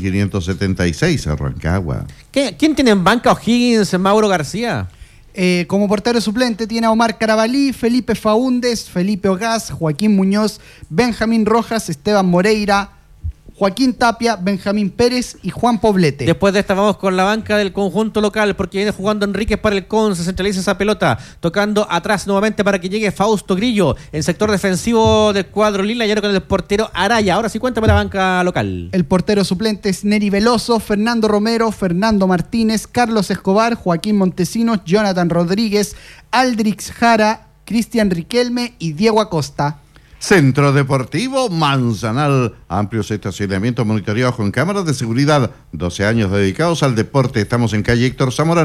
576, Rancagua. ¿Quién tiene en banca O'Higgins, Mauro García? Como portero suplente tiene a Omar Carabalí, Felipe Faúndes, Felipe Ogaz, Joaquín Muñoz, Benjamín Rojas, Esteban Moreira, Joaquín Tapia, Benjamín Pérez y Juan Poblete. Después de esta vamos con la banca del conjunto local porque viene jugando Enríquez para el Conce, centraliza esa pelota, tocando atrás nuevamente para que llegue Fausto Grillo, el sector defensivo del cuadro lila y ahora con el portero Araya. Ahora sí, cuéntame la banca local. El portero suplente es Neri Veloso, Fernando Romero, Fernando Martínez, Carlos Escobar, Joaquín Montesinos, Jonathan Rodríguez, Aldrix Jara, Cristian Riquelme y Diego Acosta. Centro Deportivo Manzanal, amplios estacionamientos monitoreados con cámaras de seguridad, 12 años dedicados al deporte. Estamos en calle Héctor Zamorano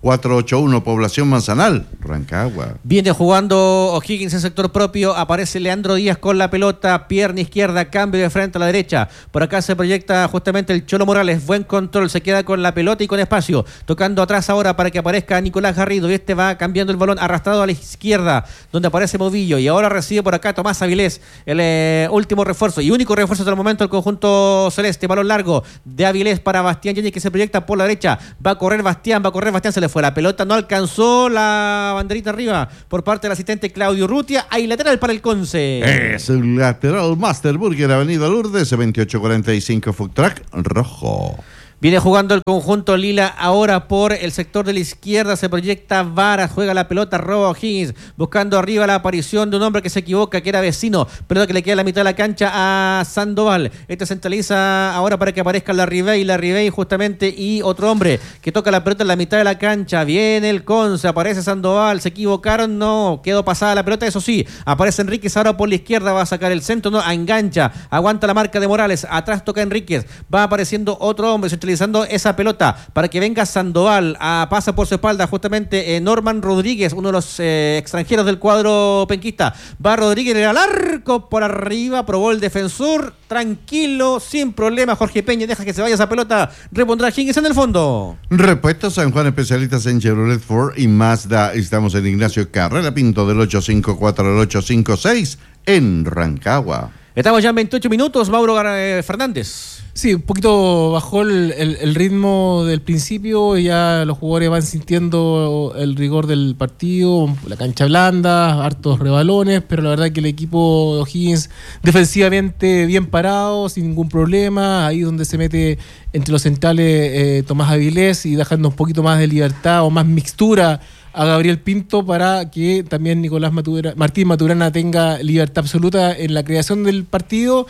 481, población Manzanal, Rancagua. Viene jugando O'Higgins en sector propio, aparece Leandro Díaz con la pelota, pierna izquierda, cambio de frente a la derecha. Por acá se proyecta justamente el Cholo Morales, buen control, se queda con la pelota y con espacio, tocando atrás ahora para que aparezca Nicolás Garrido, y este va cambiando el balón arrastrado a la izquierda, donde aparece Movillo, y ahora recibe por acá Tomás Avilés, el último refuerzo y único refuerzo hasta el momento del conjunto celeste. Balón largo de Avilés para Bastián Yáñez, que se proyecta por la derecha, va a correr Bastián, se le fue la pelota, no alcanzó la banderita arriba por parte del asistente Claudio Rutia. Hay lateral para el Conce. Es un lateral Master Burger, Avenida Lourdes, 2845, Food Truck rojo. Viene jugando el conjunto lila ahora por el sector de la izquierda, se proyecta Vara, juega la pelota, roba O'Higgins, buscando arriba la aparición de un hombre que se equivoca, que era Vecino, pero que le queda la mitad de la cancha a Sandoval. Este centraliza ahora para que aparezca la Ribey justamente, y otro hombre que toca la pelota en la mitad de la cancha. Viene el Conce, aparece Sandoval, se equivocaron, no, quedó pasada la pelota, eso sí, aparece Enríquez ahora por la izquierda, va a sacar el centro, no, engancha, aguanta la marca de Morales, atrás toca Enríquez, va apareciendo otro hombre, centralizando esa pelota para que venga Sandoval, pasa por su espalda justamente Norman Rodríguez, uno de los extranjeros del cuadro penquista. Va Rodríguez al arco por arriba, probó el defensor, tranquilo, sin problema. Jorge Peña deja que se vaya esa pelota, repondrá Higgins en el fondo. Repuestos San Juan, especialistas en Chevrolet, Ford y Mazda. Estamos en Ignacio Carrera Pinto, del 854 al 856 en Rancagua. Estamos ya en 28 minutos, Mauro Fernández. Sí, un poquito bajó el ritmo del principio, ya los jugadores van sintiendo el rigor del partido, la cancha blanda, hartos rebalones, pero la verdad que el equipo de O'Higgins defensivamente bien parado, sin ningún problema, ahí donde se mete entre los centrales Tomás Avilés y dejando un poquito más de libertad o más mixtura a Gabriel Pinto para que también Martín Maturana tenga libertad absoluta en la creación del partido.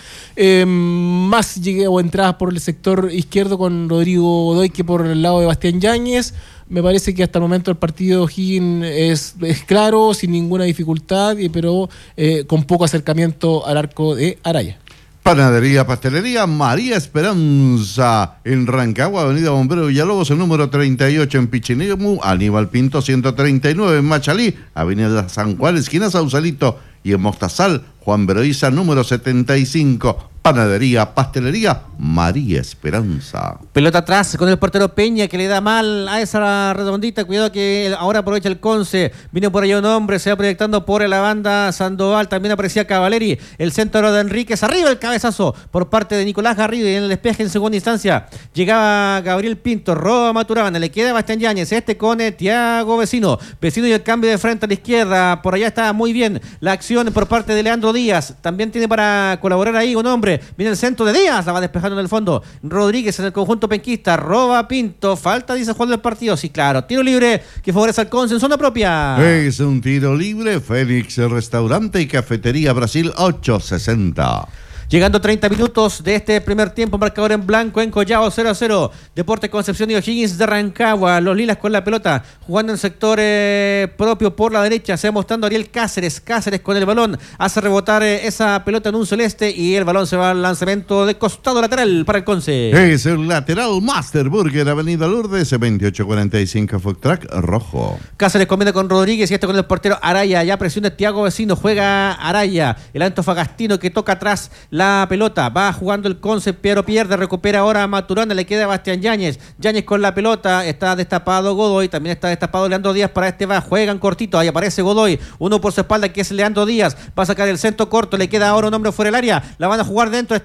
Más llegué o entradas por el sector izquierdo con Rodrigo Godoy que por el lado de Bastián Yáñez. Me parece que hasta el momento el partido O'Higgins es claro, sin ninguna dificultad, pero con poco acercamiento al arco de Araya. Panadería, pastelería María Esperanza en Rancagua, Avenida Bombero Villalobos, el número 38 en Pichinemu, Aníbal Pinto 139 en Machalí, Avenida San Juan, esquina Sausalito, y en Mostazal, Juan Beroiza, número 75. Panadería, pastelería María Esperanza. Pelota atrás con el portero Peña, que le da mal a esa redondita. Cuidado que ahora aprovecha el Conce. Viene por allá un hombre, se va proyectando por la banda Sandoval. También aparecía Cavaleri. El centro de Enríquez. Arriba el cabezazo por parte de Nicolás Garrido. Y en el despeje en segunda instancia llegaba Gabriel Pinto. Roba Maturana. Le queda Bastián Yáñez. Con Tiago Vecino. Vecino y el cambio de frente a la izquierda. Por allá está muy bien la acción por parte de Leandro Díaz. También tiene para colaborar ahí un hombre. Viene el centro de Díaz, la va despejando en el fondo. Rodríguez en el conjunto penquista, roba Pinto, falta, dice Juan del partido. Sí, claro, tiro libre que favorece al Conce en zona propia. Es un tiro libre, Fénix Restaurante y Cafetería Brasil 860. Llegando 30 minutos de este primer tiempo, marcador en blanco en Collao 0-0. Deportes Concepción y O'Higgins de Rancagua. Los lilas con la pelota, jugando en sector propio por la derecha. Se va mostrando Ariel Cáceres. Cáceres con el balón, hace rebotar esa pelota en un celeste y el balón se va al lanzamiento de costado lateral para el Conce. Es el lateral Master Burger, Avenida Lourdes, 2845 Food Truck rojo. Cáceres combina con Rodríguez y con el portero Araya. Ya presiona Tiago Vecino, juega Araya. El antofagastino que toca atrás la pelota, va jugando el Conce, pero pierde, recupera ahora Maturana, le queda a Bastián Yáñez. Yáñez con la pelota, está destapado Godoy, también está destapado Leandro Díaz, para juegan cortito, ahí aparece Godoy, uno por su espalda que es Leandro Díaz, va a sacar el centro corto, le queda ahora un hombre fuera del área, la van a jugar dentro,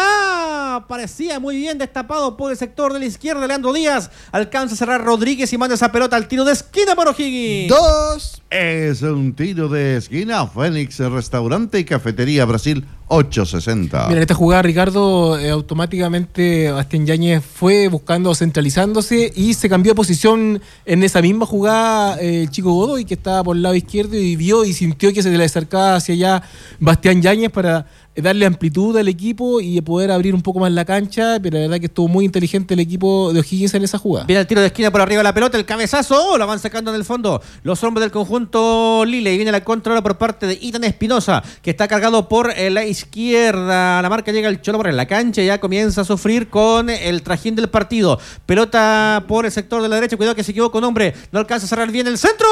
parecía muy bien destapado por el sector de la izquierda Leandro Díaz, alcanza a cerrar Rodríguez y manda esa pelota al tiro de esquina para O'Higgins. 2. Es un tiro de esquina, Fénix Restaurante y Cafetería Brasil 860. Mira, en esta jugada, Ricardo, automáticamente Bastián Yáñez fue buscando, centralizándose y se cambió de posición en esa misma jugada el chico Godoy, que estaba por el lado izquierdo y vio y sintió que se le acercaba hacia allá Bastián Yáñez para darle amplitud al equipo y poder abrir un poco más la cancha, pero la verdad que estuvo muy inteligente el equipo de O'Higgins en esa jugada. Viene el tiro de esquina por arriba de la pelota, el cabezazo, la van sacando en el fondo los hombres del conjunto Lille, y viene la contra por parte de Ethan Espinosa, que está cargado por la izquierda. La marca llega el Cholo por en la cancha y ya comienza a sufrir con el trajín del partido. Pelota por el sector de la derecha, cuidado que se equivoca un hombre, no alcanza a cerrar bien el centro.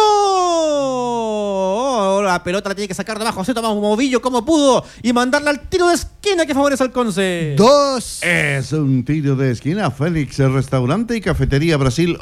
La pelota la tiene que sacar de abajo, se toma un movillo como pudo y mandarla al tiro de esquina que favorece al Conce. 2. Es un tiro de esquina. Félix, Restaurante y Cafetería Brasil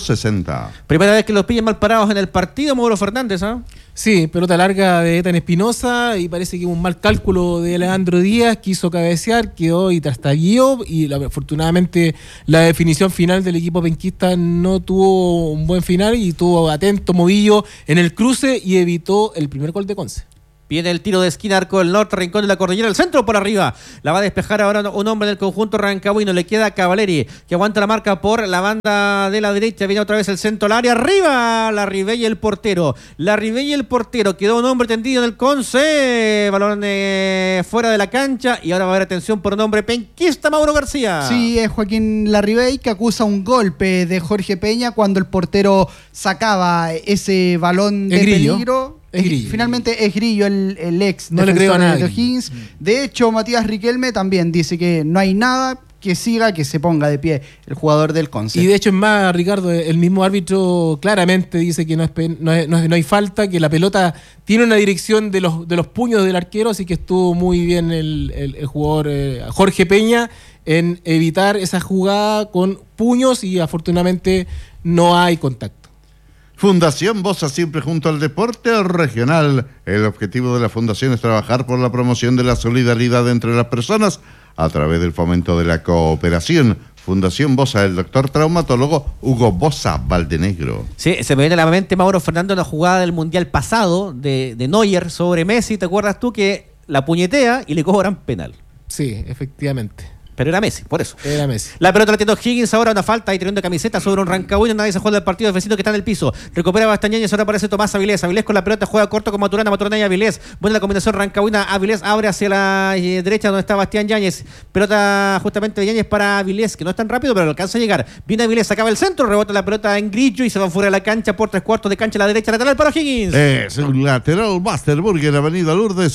860. Primera vez que los pillan mal parados en el partido, Mauro Fernández, ¿ah? Sí, pelota larga de Ethan Espinosa y parece que un mal cálculo de Alejandro Díaz, quiso cabecear, quedó y trastaguió y afortunadamente la definición final del equipo penquista no tuvo un buen final y tuvo atento Movillo en el cruce y evitó el primer gol de Conce. Viene el tiro de esquina, arco del norte, rincón de la cordillera, el centro por arriba. La va a despejar ahora un hombre del conjunto rancagüino. Le queda Cavaleri, que aguanta la marca por la banda de la derecha. Viene otra vez el centro al área. Arriba, la Ribey y el portero. La Ribey y el portero. Quedó un hombre tendido en el Conce. Balón fuera de la cancha. Y ahora va a haber atención por un hombre penquista, Mauro García. Sí, es Joaquín Larribey, que acusa un golpe de Jorge Peña cuando el portero sacaba ese balón de peligro. Finalmente es Grillo, el ex no le creo a nadie de O'Higgins. De hecho, Matías Riquelme también dice que no hay nada, que siga, que se ponga de pie el jugador del Conce. Y de hecho es más, Ricardo, el mismo árbitro claramente dice que no hay falta, que la pelota tiene una dirección de los puños del arquero, así que estuvo muy bien el jugador Jorge Peña en evitar esa jugada con puños y afortunadamente no hay contacto. Fundación Bosa, siempre junto al deporte regional. El objetivo de la fundación es trabajar por la promoción de la solidaridad entre las personas a través del fomento de la cooperación. Fundación Bosa, el doctor traumatólogo Hugo Bosa Valdenegro. Sí, se me viene a la mente, Mauro Fernando, la jugada del Mundial pasado de Neuer sobre Messi. ¿Te acuerdas tú que la puñetea y le cobran penal? Sí, efectivamente. Pero era Messi, por eso. Era Messi. La pelota la tiene O'Higgins, ahora una falta y teniendo camiseta sobre un rancagüino. Nadie se juega del partido, el vecino que está en el piso. Recupera Bastañañez, ahora aparece Tomás Avilés. Avilés con la pelota juega corto con Maturana y Avilés. Buena la combinación rancagüina. Avilés abre hacia la derecha donde está Bastián Yáñez. Pelota justamente de Yáñez para Avilés, que no es tan rápido, pero alcanza a llegar. Viene Avilés, acaba el centro, rebota la pelota en Grillo y se va fuera de la cancha por 3/4 de cancha a la derecha, lateral para O'Higgins. Es un lateral, Buster Burger, Avenida Lourdes,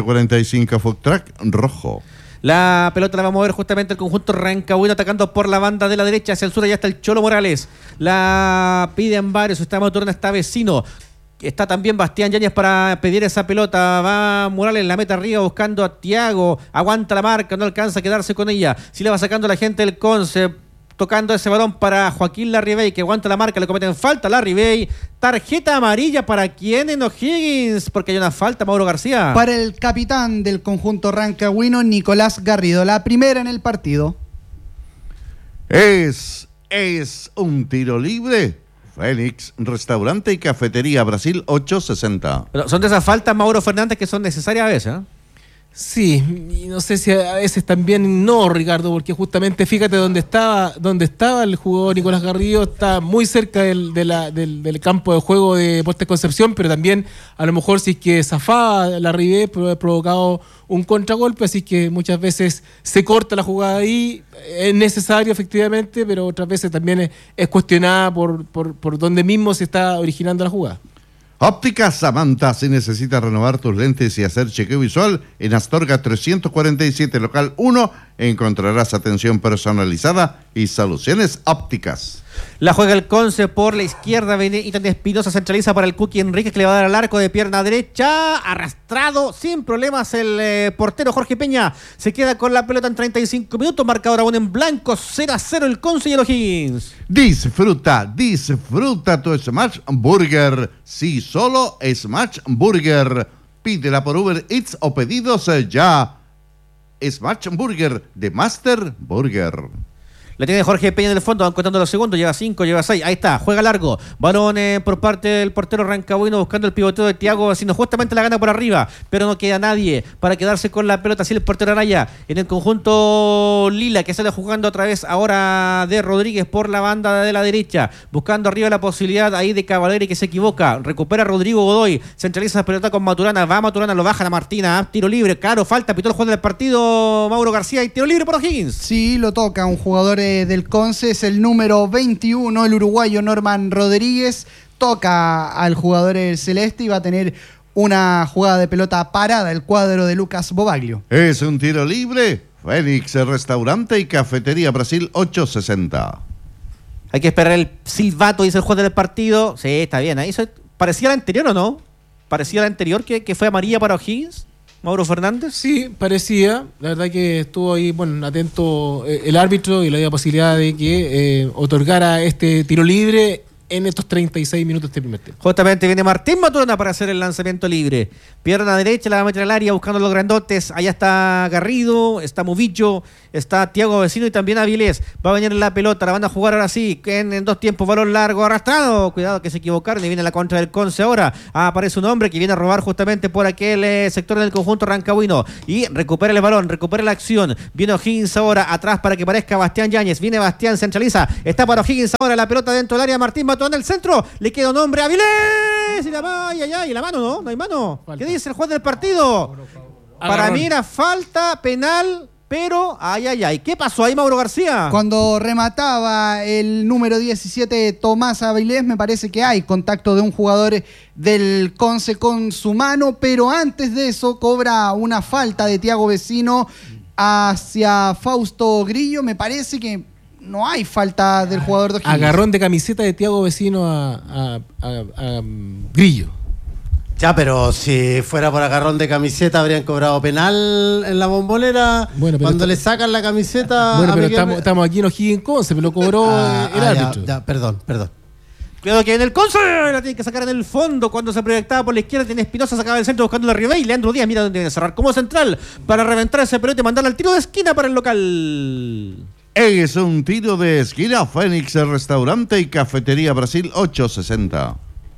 2845, Food Track rojo. La pelota la va a mover justamente el conjunto rancagüino atacando por la banda de la derecha hacia el sur. Allá está el Cholo Morales. La piden varios. Está Maturana, está Vecino. Está también Bastián Yáñez para pedir esa pelota. Va Morales, la meta arriba buscando a Thiago. Aguanta la marca, no alcanza a quedarse con ella. Sí le va sacando la gente del Conce. Tocando ese balón para Joaquín Larribey, que aguanta la marca, le cometen falta Larribey. Tarjeta amarilla para quién en O'Higgins, porque hay una falta, Mauro García. Para el capitán del conjunto rancagüino, Nicolás Garrido, la primera en el partido. Es un tiro libre. Félix, Restaurante y Cafetería Brasil 860. Pero son de esas faltas, Mauro Fernández, que son necesarias a veces, ¿eh? Sí, y no sé si a veces también no, Ricardo, porque justamente fíjate dónde estaba el jugador Nicolás Garrido, está muy cerca del campo de juego de Deportes Concepción, pero también a lo mejor si es que zafaba la Ribey puede haber provocado un contragolpe, así que muchas veces se corta la jugada ahí, es necesario efectivamente, pero otras veces también es cuestionada por donde mismo se está originando la jugada. Óptica Samantha, si necesitas renovar tus lentes y hacer chequeo visual, en Astorga 347, local 1, encontrarás atención personalizada y soluciones ópticas. La juega el Conce por la izquierda, viene Ethan Espinosa, centraliza para el Cookie Enríquez, que le va a dar al arco de pierna derecha, arrastrado, sin problemas el portero Jorge Peña, se queda con la pelota en 35 minutos, marcador aún en blanco, 0-0 el Conce y el O'Higgins. Disfruta tu Smash Burger, sí, solo Smash Burger, pídela por Uber Eats o pedidos ya. Smash Burger de Master Burger. La tiene Jorge Peña en el fondo, van contando los segundos, lleva 5, lleva 6, ahí está, juega largo, balón por parte del portero Rancabuino buscando el pivoteo de Thiago Vecino, justamente la gana por arriba, pero no queda nadie para quedarse con la pelota, así el portero Araya, en el conjunto lila, que sale jugando otra vez ahora de Rodríguez por la banda de la derecha, buscando arriba la posibilidad ahí de Cavaleri que se equivoca, recupera Rodrigo Godoy, centraliza la pelota con Maturana, va Maturana, lo baja la Martina, tiro libre, claro, falta, pitó el juego del partido Mauro García y tiro libre por O'Higgins. Sí, lo toca un jugador del Conce, es el número 21, el uruguayo Norman Rodríguez, toca al jugador celeste y va a tener una jugada de pelota parada el cuadro de Lucas Bobaglio. Es un tiro libre. Fénix Restaurante y Cafetería Brasil 860. Hay que esperar el silbato, dice el juez del partido. Sí, está bien. Ahí ¿parecía la anterior o no? ¿Parecía la anterior que fue amarilla para O'Higgins? ¿Mauro Fernández? Sí, parecía. La verdad que estuvo ahí, atento el árbitro y le dio posibilidad de que otorgara este tiro libre en estos 36 minutos de primer tiempo. Justamente viene Martín Maturana para hacer el lanzamiento libre. Pierna derecha, la va a meter al área buscando los grandotes. Allá está Garrido, está Muvillo, está Thiago Vecino y también Avilés. Va a venir la pelota, la van a jugar ahora sí, en 2 tiempos, balón largo, arrastrado. Cuidado que se equivocaron y viene la contra del Conce ahora. Aparece un hombre que viene a robar justamente por aquel sector del conjunto Rancabuino. Y recupera el balón, recupera la acción. Viene O'Higgins ahora atrás para que parezca Bastián Yáñez. Viene Bastián, centraliza. Está para O'Higgins ahora la pelota dentro del área. Martín Maturana en el centro. Le queda un hombre, Avilés. Y la mano, ¿no? No hay mano. Falta. ¿Qué dice el juez del partido? Para mí era falta penal, pero ¿qué pasó ahí, Mauro García? Cuando remataba el número 17 Tomás Avilés, me parece que hay contacto de un jugador del Conce con su mano, pero antes de eso cobra una falta de Thiago Vecino hacia Fausto Grillo. Me parece que no hay falta del jugador de O'Higgins. Agarrón de camiseta de Thiago Vecino a Grillo. Ya, pero si fuera por agarrón de camiseta habrían cobrado penal en la Bombonera. Cuando le sacan la camiseta. Bueno, pero estamos aquí en O'Higgins Conce, pero lo cobró el árbitro. Ya, perdón. Cuidado que en el Conce la tiene que sacar en el fondo. Cuando se proyectaba por la izquierda, tiene Espinosa, sacaba del centro buscando la arriba. Y Leandro Díaz, mira dónde viene a cerrar como central para reventar ese pelota y mandarla al tiro de esquina para el local. Es un tiro de esquina. Fénix Restaurante y Cafetería Brasil 860.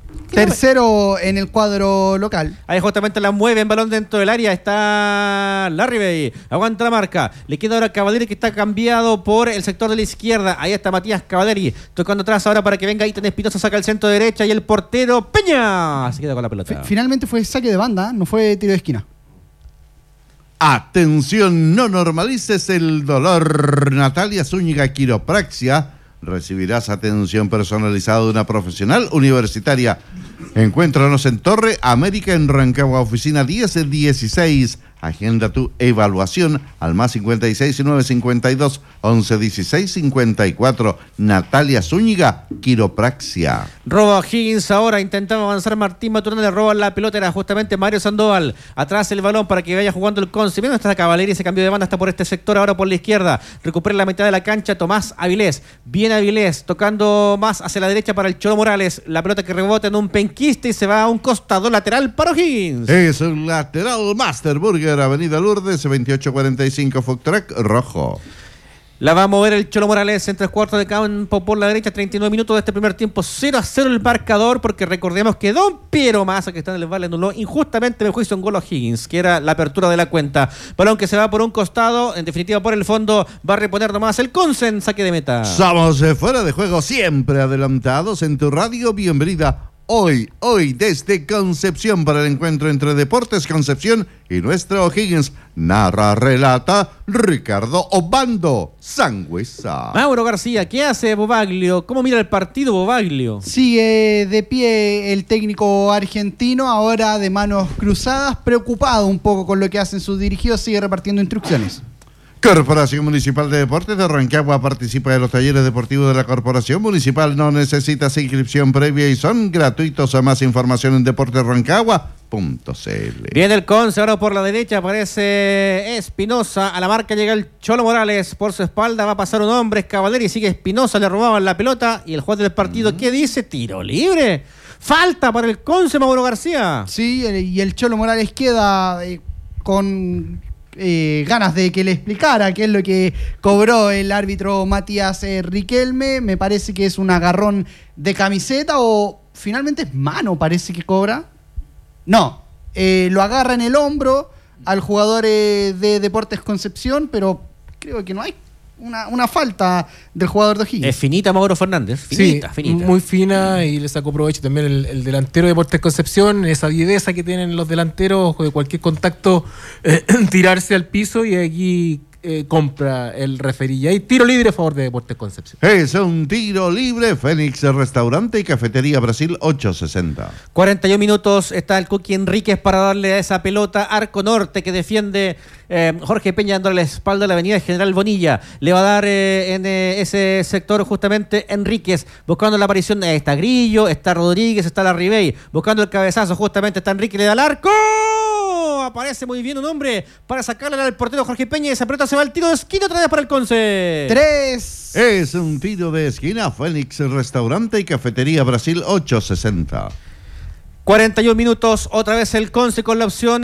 Tercero en el cuadro local. Ahí justamente la mueve en balón dentro del área. Está Larry Bay. Aguanta la marca. Le queda ahora Cavaleri que está cambiado por el sector de la izquierda. Ahí está Matías Cavaleri. Tocando atrás ahora para que venga Iten Espinosa. Saca el centro derecha y el portero Peña se queda con la pelota. Finalmente fue saque de banda, no fue tiro de esquina. Atención, no normalices el dolor. Natalia Zúñiga Quiropraxia. Recibirás atención personalizada de una profesional universitaria. Encuéntranos en Torre América en Rancagua, oficina 1016. Agenda tu evaluación al más 56 952 11 16 54. Natalia Zúñiga, Quiropraxia. Roba O'Higgins ahora, intentaba avanzar Martín Maturana, le roba la pelota, era justamente Mario Sandoval. Atrás el balón para que vaya jugando el Conce. Viendo esta Cavaleri, se cambió de banda, está por este sector, ahora por la izquierda. Recupera la mitad de la cancha Tomás Avilés. Viene Avilés, tocando más hacia la derecha para el Cholo Morales. La pelota que rebota en un penquista y se va a un costado lateral para O'Higgins. Es un lateral Master Burger, Avenida Lourdes, 2845 Food Truck rojo. La va a mover el Cholo Morales en 3/4 de campo por la derecha. 39 minutos de este primer tiempo. 0-0 el marcador, porque recordemos que Don Piero Massa, que está en el Valle, anuló injustamente el juicio en gol a O'Higgins, que era la apertura de la cuenta. Balón que se va por un costado, en definitiva por el fondo. Va a reponer nomás el Conce en saque de meta. Somos fuera de juego, siempre adelantados en tu radio. Bienvenida. Hoy desde Concepción para el encuentro entre Deportes Concepción y nuestro O'Higgins. Narra, relata Ricardo Obando Sangüesa. Mauro García, ¿qué hace Bobaglio? ¿Cómo mira el partido Bobaglio? Sigue de pie el técnico argentino, ahora de manos cruzadas, preocupado un poco con lo que hacen sus dirigidos, sigue repartiendo instrucciones. Corporación Municipal de Deportes de Rancagua participa de los talleres deportivos de la Corporación Municipal. No necesitas inscripción previa y son gratuitos. A más información en deportesrancagua.cl. Viene el Conce, ahora por la derecha aparece Espinosa. A la marca llega el Cholo Morales. Por su espalda va a pasar un hombre, es Cavaleri, sigue Espinosa, le robaban la pelota. Y el juez del partido, ¿qué dice? Tiro libre. Falta para el Conce, Mauro García. Sí, y el Cholo Morales queda con ganas de que le explicara qué es lo que cobró el árbitro Matías Riquelme. Me parece que es un agarrón de camiseta o finalmente es mano, parece que cobra. No, lo agarra en el hombro al jugador de Deportes Concepción, pero creo que no hay una falta del jugador de O'Higgins. Es finita Mauro Fernández, finita, Sí, finita. muy fina, y le sacó provecho también el delantero de Deportes Concepción, esa viveza que tienen los delanteros de cualquier contacto, tirarse al piso, y aquí compra el referí. Y tiro libre a favor de Deportes Concepción. Es un tiro libre. Fénix Restaurante y Cafetería Brasil 860. 41 minutos, está el Cookie Enríquez para darle a esa pelota, arco norte que defiende Jorge Peña, dándole la espalda a la avenida General Bonilla. Le va a dar en ese sector justamente Enríquez, buscando la aparición. Está Grillo, está Rodríguez, está Larribey, buscando el cabezazo, justamente está Enríquez, le da el arco. Aparece muy bien un hombre para sacarle al portero Jorge Peña, y esa pelota se va al tiro de esquina otra vez para el Conce. 3. Es un tiro de esquina. Fénix Restaurante y Cafetería Brasil 860. 41 minutos, otra vez el Conce con la opción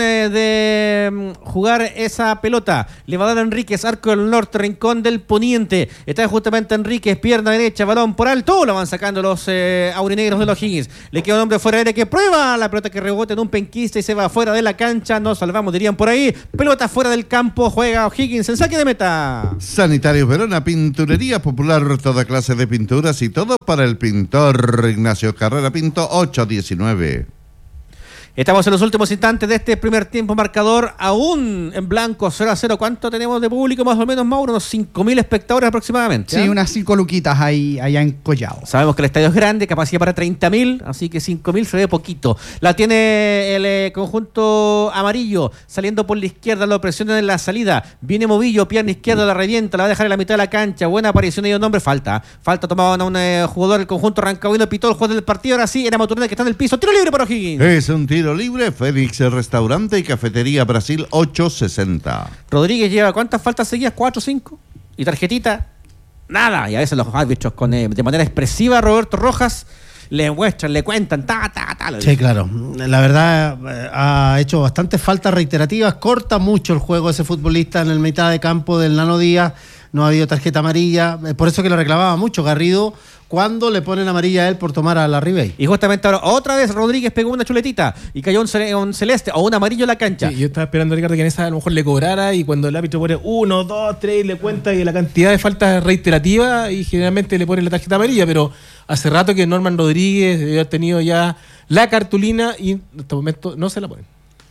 de jugar esa pelota. Le va a dar a Enríquez, arco del norte, rincón del poniente. Está justamente Enríquez, pierna derecha, balón por alto. Lo van sacando los aurinegros de los O'Higgins. Le queda un hombre fuera de área que prueba la pelota, que rebota en un penquista y se va fuera de la cancha. Nos salvamos, dirían por ahí. Pelota fuera del campo, juega O'Higgins en saque de meta. Sanitarios Verona, pinturería popular, toda clase de pinturas y todo para el pintor. Ignacio Carrera Pinto 819. Estamos en los últimos instantes de este primer tiempo, marcador aún en blanco, 0-0. ¿Cuánto tenemos de público más o menos, Mauro? Unos 5.000 espectadores aproximadamente. Sí, unas 5 luquitas ahí, allá en Collao. Sabemos que el estadio es grande, capacidad para 30.000, así que 5.000 se ve poquito. La tiene el conjunto amarillo, saliendo por la izquierda, lo presionan en la salida. Viene Movillo, pierna izquierda, la revienta, la va a dejar en la mitad de la cancha. Buena aparición de un hombre, falta tomado a un jugador del conjunto rancagüino, pitó el jugador del partido. Ahora sí, era Maturana que está en el piso. Tiro libre para O'Higgins. Es un tiro libre. Fénix Restaurante y Cafetería Brasil 860. Rodríguez lleva ¿cuántas faltas seguidas? 4 o 5. Y tarjetita, nada. Y a veces los árbitros de manera expresiva, Roberto Rojas, le muestran, le cuentan, Sí, claro. La verdad, ha hecho bastantes faltas reiterativas. Corta mucho el juego ese futbolista en el mitad de campo del Nano Díaz. No ha habido tarjeta amarilla. Por eso que lo reclamaba mucho Garrido cuando le ponen amarilla a él por tomar a Larribey. Y justamente ahora, otra vez Rodríguez pegó una chuletita y cayó un celeste o un amarillo en la cancha. Sí, yo estaba esperando, Ricardo, que en esa a lo mejor le cobrara, y cuando el árbitro pone 1, 2, 3 y le cuenta y la cantidad de faltas reiterativas, y generalmente le ponen la tarjeta amarilla, pero hace rato que Norman Rodríguez debe haber tenido ya la cartulina y en este momento no se la ponen.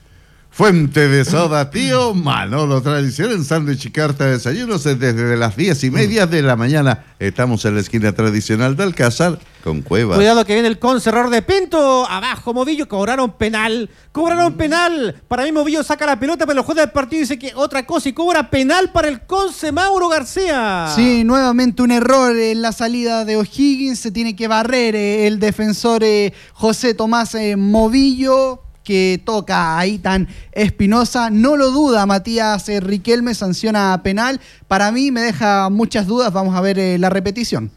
Fuente de soda Tío Manolo, tradición en sándwich y carta de desayunos desde las 10:30 de la mañana. Estamos en la esquina tradicional de Alcázar con Cuevas. Cuidado que viene el Conce, error de Pinto, abajo Movillo, cobraron penal. Para mí Movillo saca la pelota, pero el juez del partido dice que otra cosa y cobra penal para el Conce, Mauro García. Sí, nuevamente un error en la salida de O'Higgins. Se tiene que barrer el defensor José Tomás Movillo, que toca a Itan Espinosa. No lo duda Matías Riquelme, sanciona penal. Para mí me deja muchas dudas. Vamos a ver la repetición.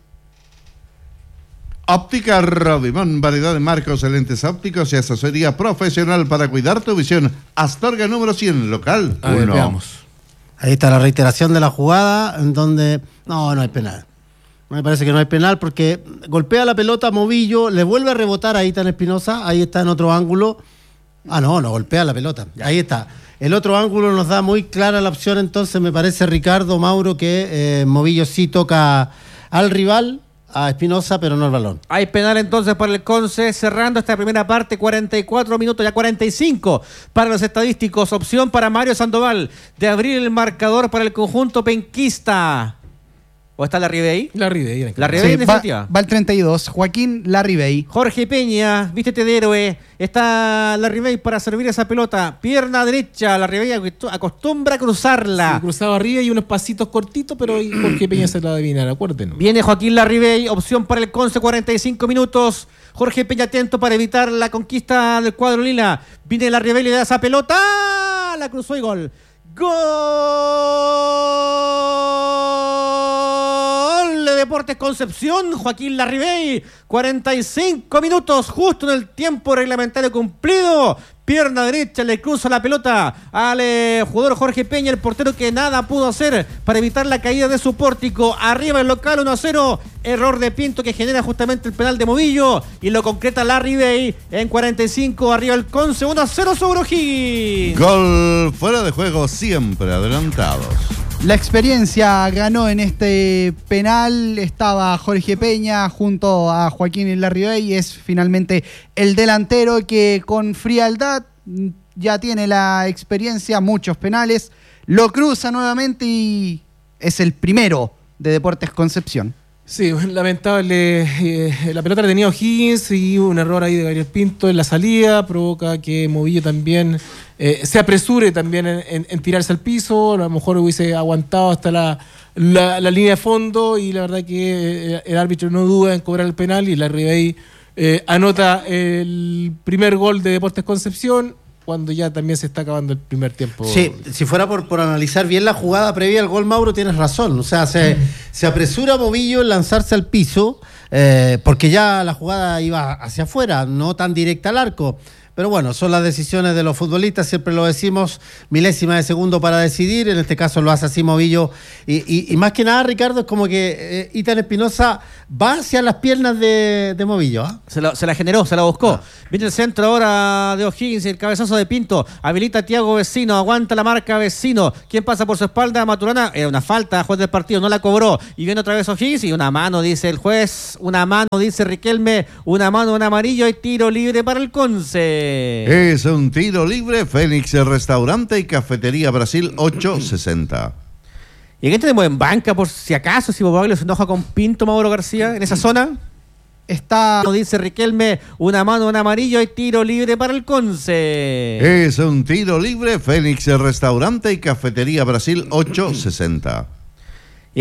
Óptica Rodimón, variedad de marcos, lentes ópticos y asesoría profesional para cuidar tu visión. Astorga número 100, local 1. Veamos. Ahí está la reiteración de la jugada, en donde no hay penal. Me parece que no hay penal porque golpea la pelota Movillo, le vuelve a rebotar a Itan Espinosa, ahí está en otro ángulo. No golpea la pelota. Ahí está. El otro ángulo nos da muy clara la opción, entonces me parece, Ricardo, Mauro, que Movillo sí toca al rival, a Espinosa, pero no al balón. Hay penal entonces para el Conce, cerrando esta primera parte, 44 minutos, ya 45 para los estadísticos. Opción para Mario Sandoval de abrir el marcador para el conjunto penquista. ¿O está Larribey? Larribey en Sí, definitiva. va el 32, Joaquín Larribey. Jorge Peña, vístete de héroe. Está Larribey para servir esa pelota. Pierna derecha, Larribey acostumbra a cruzarla. Sí, cruzaba arriba y unos pasitos cortitos, pero Jorge Peña se la adivinar, acuérdenos. Viene Joaquín Larribey, opción para el Conce, 45 minutos. Jorge Peña atento para evitar la conquista del cuadro lila. Viene Larribey, le da esa pelota. La cruzó y gol. ¡Gol de Deportes Concepción! Joaquín Larribey, 45 minutos, justo en el tiempo reglamentario cumplido. pierna derecha, le cruza la pelota al jugador Jorge Peña, el portero que nada pudo hacer para evitar la caída de su pórtico. Arriba el local 1-0, error de Pinto que genera justamente el penal de Movillo y lo concreta Larry Bay en 45, arriba el Conce, 1-0 sobre O'Higgins. Gol fuera de juego, siempre adelantados. La experiencia ganó en este penal, estaba Jorge Peña junto a Joaquín Larribey, es finalmente el delantero que con frialdad ya tiene la experiencia, muchos penales, lo cruza nuevamente y es el primero de Deportes Concepción. Sí, lamentable. La pelota la tenía O'Higgins y un error ahí de Gabriel Pinto en la salida provoca que Movillo también se apresure también en tirarse al piso. A lo mejor hubiese aguantado hasta la línea de fondo y la verdad que el árbitro no duda en cobrar el penal y la Ribey anota el primer gol de Deportes Concepción cuando ya también se está acabando el primer tiempo. Sí, si fuera por analizar bien la jugada previa al gol, Mauro, tienes razón. O sea, se apresura Movillo en lanzarse al piso, porque ya la jugada iba hacia afuera, no tan directa al arco. Pero bueno, son las decisiones de los futbolistas, siempre lo decimos, milésima de segundo para decidir, en este caso lo hace así Movillo. Y más que nada, Ricardo, es como que Ethan Espinosa va hacia las piernas de Movillo. ¿Eh? Se la generó, se la buscó. Viene el centro ahora de O'Higgins y el cabezazo de Pinto. Habilita a Thiago Vecino, aguanta la marca Vecino. ¿Quién pasa por su espalda? Maturana. Era una falta, juez del partido, no la cobró. Y viene otra vez O'Higgins y una mano, dice el juez. Una mano, dice Riquelme. Una mano, un amarillo y tiro libre para el Conce. Es un tiro libre, Fénix Restaurante y Cafetería Brasil 860. ¿Y aquí tenemos en banca por si acaso, si Bobaglio se enoja con Pinto, Mauro García, en esa zona? Está, dice Riquelme, una mano, un amarillo y tiro libre para el Conce. Es un tiro libre, Fénix Restaurante y Cafetería Brasil 860.